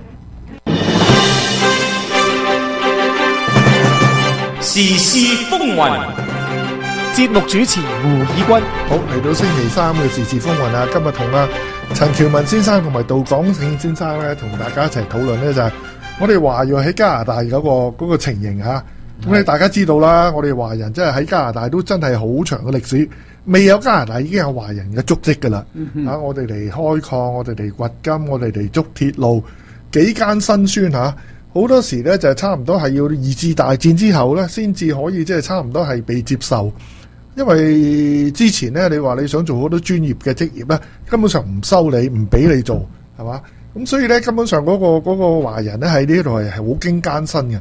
時事風雲，節目主持胡以軍。 好，嚟到星期三嘅時事風雲啊，今日同啊陳喬文先生同埋杜廣勝先生咧，同大家一齊討論咧就係我哋華裔喺加拿大嗰個嗰個情形嚇。咁咧大家知道啦，我哋華人真係喺加拿大都真係好長嘅歷史，未有加拿大已經有華人嘅足跡噶啦。嚇，我哋嚟開礦，我哋嚟掘金，我哋嚟築鐵路，幾艱辛酸嚇。好多時咧就係差唔多係要二次大戰之後咧，先至可以即係差唔多係被接受。因為之前咧，你話你想做好多專業嘅職業咧，根本上唔收你，唔俾你做，係嘛？咁所以咧，根本上嗰個嗰個華人咧喺呢度係係好經艱辛嘅。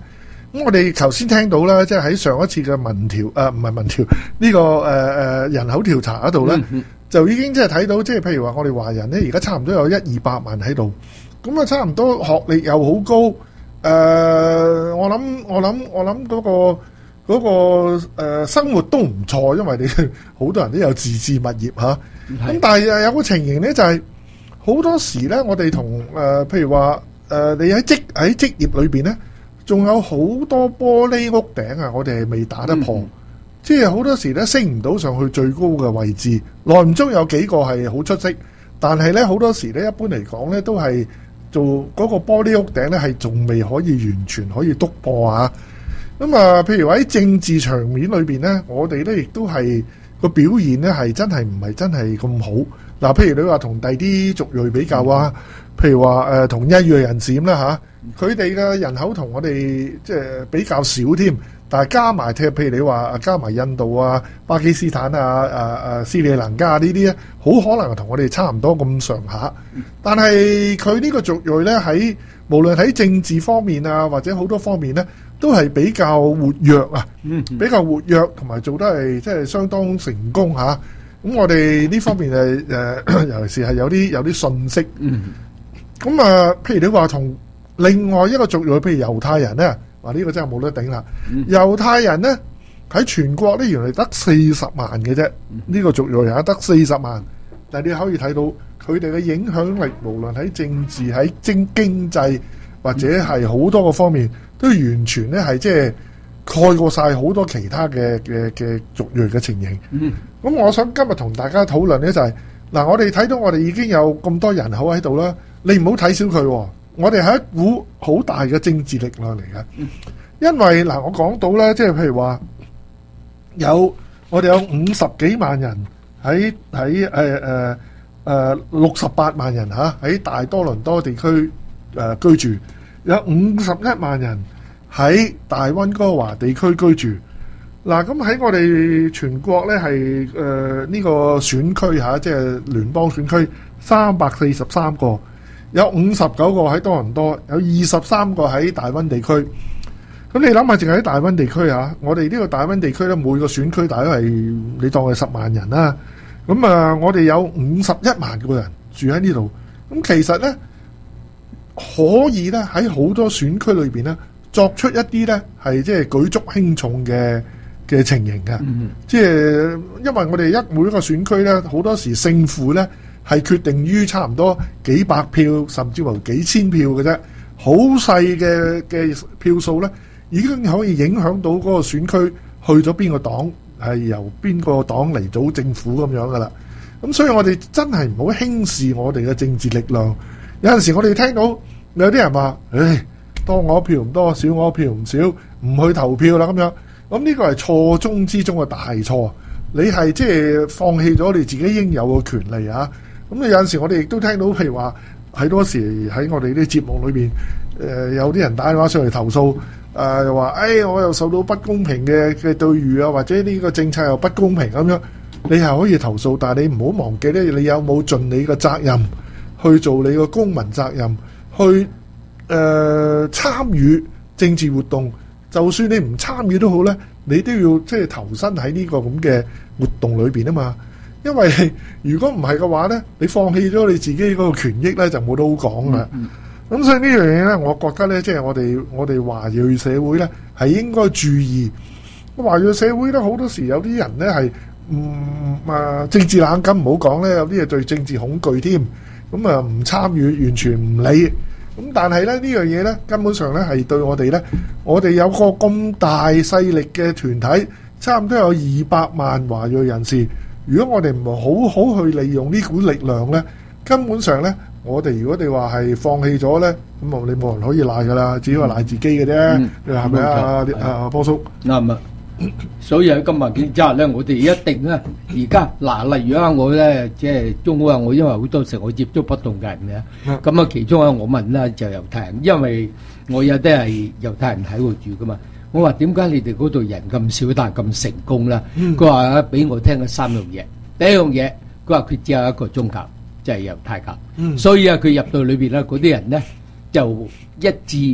咁我哋頭先聽到啦，即係喺上一次嘅民調，誒唔係民調，呢、這個誒誒、呃、人口調查嗰度咧，嗯嗯、就已經即係睇到，即係譬如話我哋華人咧，而家差唔多有一二百萬喺度，咁啊差唔多學歷又好高，誒、呃、我諗我諗我諗嗰、那個。嗰、那個、呃、生活都唔錯，因為你好多人都有自置物業嚇。咁、啊、但係有個情形咧，就係、是、好多時咧，我哋同誒譬如話誒、呃、你喺職喺職業裏邊咧，仲有好多玻璃屋頂啊，我哋係未打得破，嗯、即係好多時咧升唔到上去最高嘅位置。耐唔中有幾個係好出色，但係咧好多時咧一般嚟講咧都係做嗰個玻璃屋頂咧係仲未可以完全可以篤破啊。咁啊，譬如話喺政治場面裏邊咧，我哋咧亦都係個表現咧係真係唔係真係咁好。嗱，譬如你話同第啲族裔比較啊，譬如話誒同印裔人士咁啦嚇，佢哋嘅人口同我哋即係比較少添，但係加埋譬譬如你話加埋印度啊、巴基斯坦啊、誒誒斯里蘭卡呢啲咧，好可能同我哋差唔多咁上下。但係佢呢個族裔咧喺無論喺政治方面啊，或者好多方面咧，都係比較活躍啊，比較活躍同埋做得係即係相當成功嚇。咁我哋呢方面係誒，尤其是係有啲有啲信息。咁啊，譬如你話同另外一個族裔，譬如猶太人咧，話呢個真係冇得頂啦。猶太人咧喺全國咧原來得四十萬嘅啫，呢個族裔啊得四十萬，但係你可以睇到佢哋嘅影響力，無論喺政治、喺經經濟或者係好多個方面，都完全咧係即係蓋過晒好多其他嘅嘅嘅族裔嘅情形。咁、嗯、我想今日同大家討論咧就係、是、嗱，我哋睇到我哋已經有咁多人口喺度啦，你唔好睇小佢，我哋係一股好大嘅政治力量嚟嘅。嗯、因為嗱，我講到咧，即係譬如話有我哋有五十幾萬人喺喺誒誒誒六十八萬人嚇喺大多倫多地區誒、呃、居住。有五十一萬人喺大溫哥華地區居住。嗱，咁喺我哋全國咧係誒呢個選區嚇，即係聯邦選區三百四十三個，有五十九個喺多倫多，有二十三個喺大溫地區。咁你諗下，淨係喺大溫地區嚇，我哋呢個大溫地區咧，每個選區大概係你當係十萬人啦。咁啊，我哋有五十一萬個人住喺呢度。咁其實咧，可以咧喺好多選區裏邊咧作出一啲咧係即係舉足輕重嘅嘅情形嘅，即係、嗯、因為我哋一每一個選區咧好多時勝負咧係決定於差唔多幾百票甚至乎幾千票嘅啫，好細嘅嘅票數咧已經可以影響到嗰個選區去咗邊個黨，係由邊個黨嚟組政府咁樣噶啦。咁所以我哋真係唔好輕視我哋嘅政治力量。有陣時我哋聽到有啲人話，唉，多我票唔多，少我票唔少，唔去投票啦咁樣。咁呢個係錯中之中嘅大錯。你係即係放棄咗你自己應有嘅權利啊！咁你有陣時我哋亦都聽到，譬如話喺多時喺我哋啲節目裏邊，誒、呃、有啲人打電話上嚟投訴，誒又話，誒我又受到不公平嘅嘅對遇啊，或者呢個政策又不公平咁樣。你係可以投訴，但係你唔好忘記咧，你有冇盡你嘅責任？去做你個公民責任，去誒、呃、參與政治活動。就算你唔參與都好咧，你都要即係投身喺呢個咁嘅活動裏邊啊嘛。因為如果唔係嘅話咧，你放棄咗你自己嗰個權益咧，就冇得好講啦。咁、嗯嗯、所以呢樣嘢咧，我覺得咧，即係我哋我哋華裔社會咧，係應該注意。華裔社會咧，好多時有啲人咧係唔啊政治冷感，唔好講咧，有啲嘢對政治恐懼添。咁啊唔參與，完全唔理。咁但係咧呢樣嘢咧，根本上咧係對我哋咧，我哋有個咁大勢力嘅團體，差唔多有二百萬華裔人士。如果我哋唔好好去利用呢股力量咧，根本上咧，我哋如果你話係放棄咗咧，咁啊你冇人可以賴噶啦，只可以賴自己嘅啫。嗯、你話係咪啊？啊波叔啱啊！ 所以喺今日之下咧，我哋一定咧，而家嗱，例如啊，我咧即係中國啊，我因為好多時我接觸不同嘅人嘅，咁啊、嗯，其中啊，我問咧就猶太人，因為我有啲係猶太人喺度住噶嘛，我話點解你哋嗰度人咁少，但係咁成功咧？佢話啊，俾我聽咗三樣嘢，第一樣嘢，佢話佢只有一個宗教，就係猶太教，嗯、所以啊，佢入到裏邊咧，嗰啲人咧就一致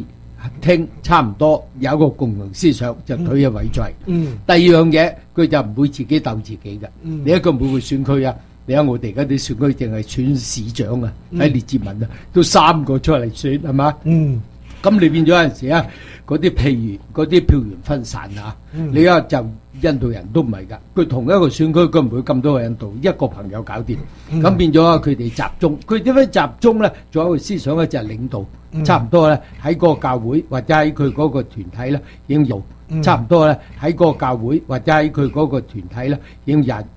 聽差唔多有一個共同思想，就推一位出嚟。 嗯第二樣嘢，佢就唔會自己鬥自己嘅。 嗯你一個每個選區啊，你睇我哋而家啲選區淨係選市長啊， 嗯喺列治文啊，都三個出嚟選係嘛？ 嗯， 咁你變咗有陣時啊，嗰啲譬如嗰啲票源分散啊， 嗯你而家就印度人都唔係㗎，佢同一個選區佢唔會咁多個印度，一個朋友搞掂，咁、 嗯變咗啊佢哋集中，佢點樣集中咧？仲有一個思想咧就係領導， 嗯差唔多咧喺嗰個教會或者喺佢嗰個團體咧已經有， 嗯差唔多咧喺嗰個教會或者喺佢嗰個團體咧已經有。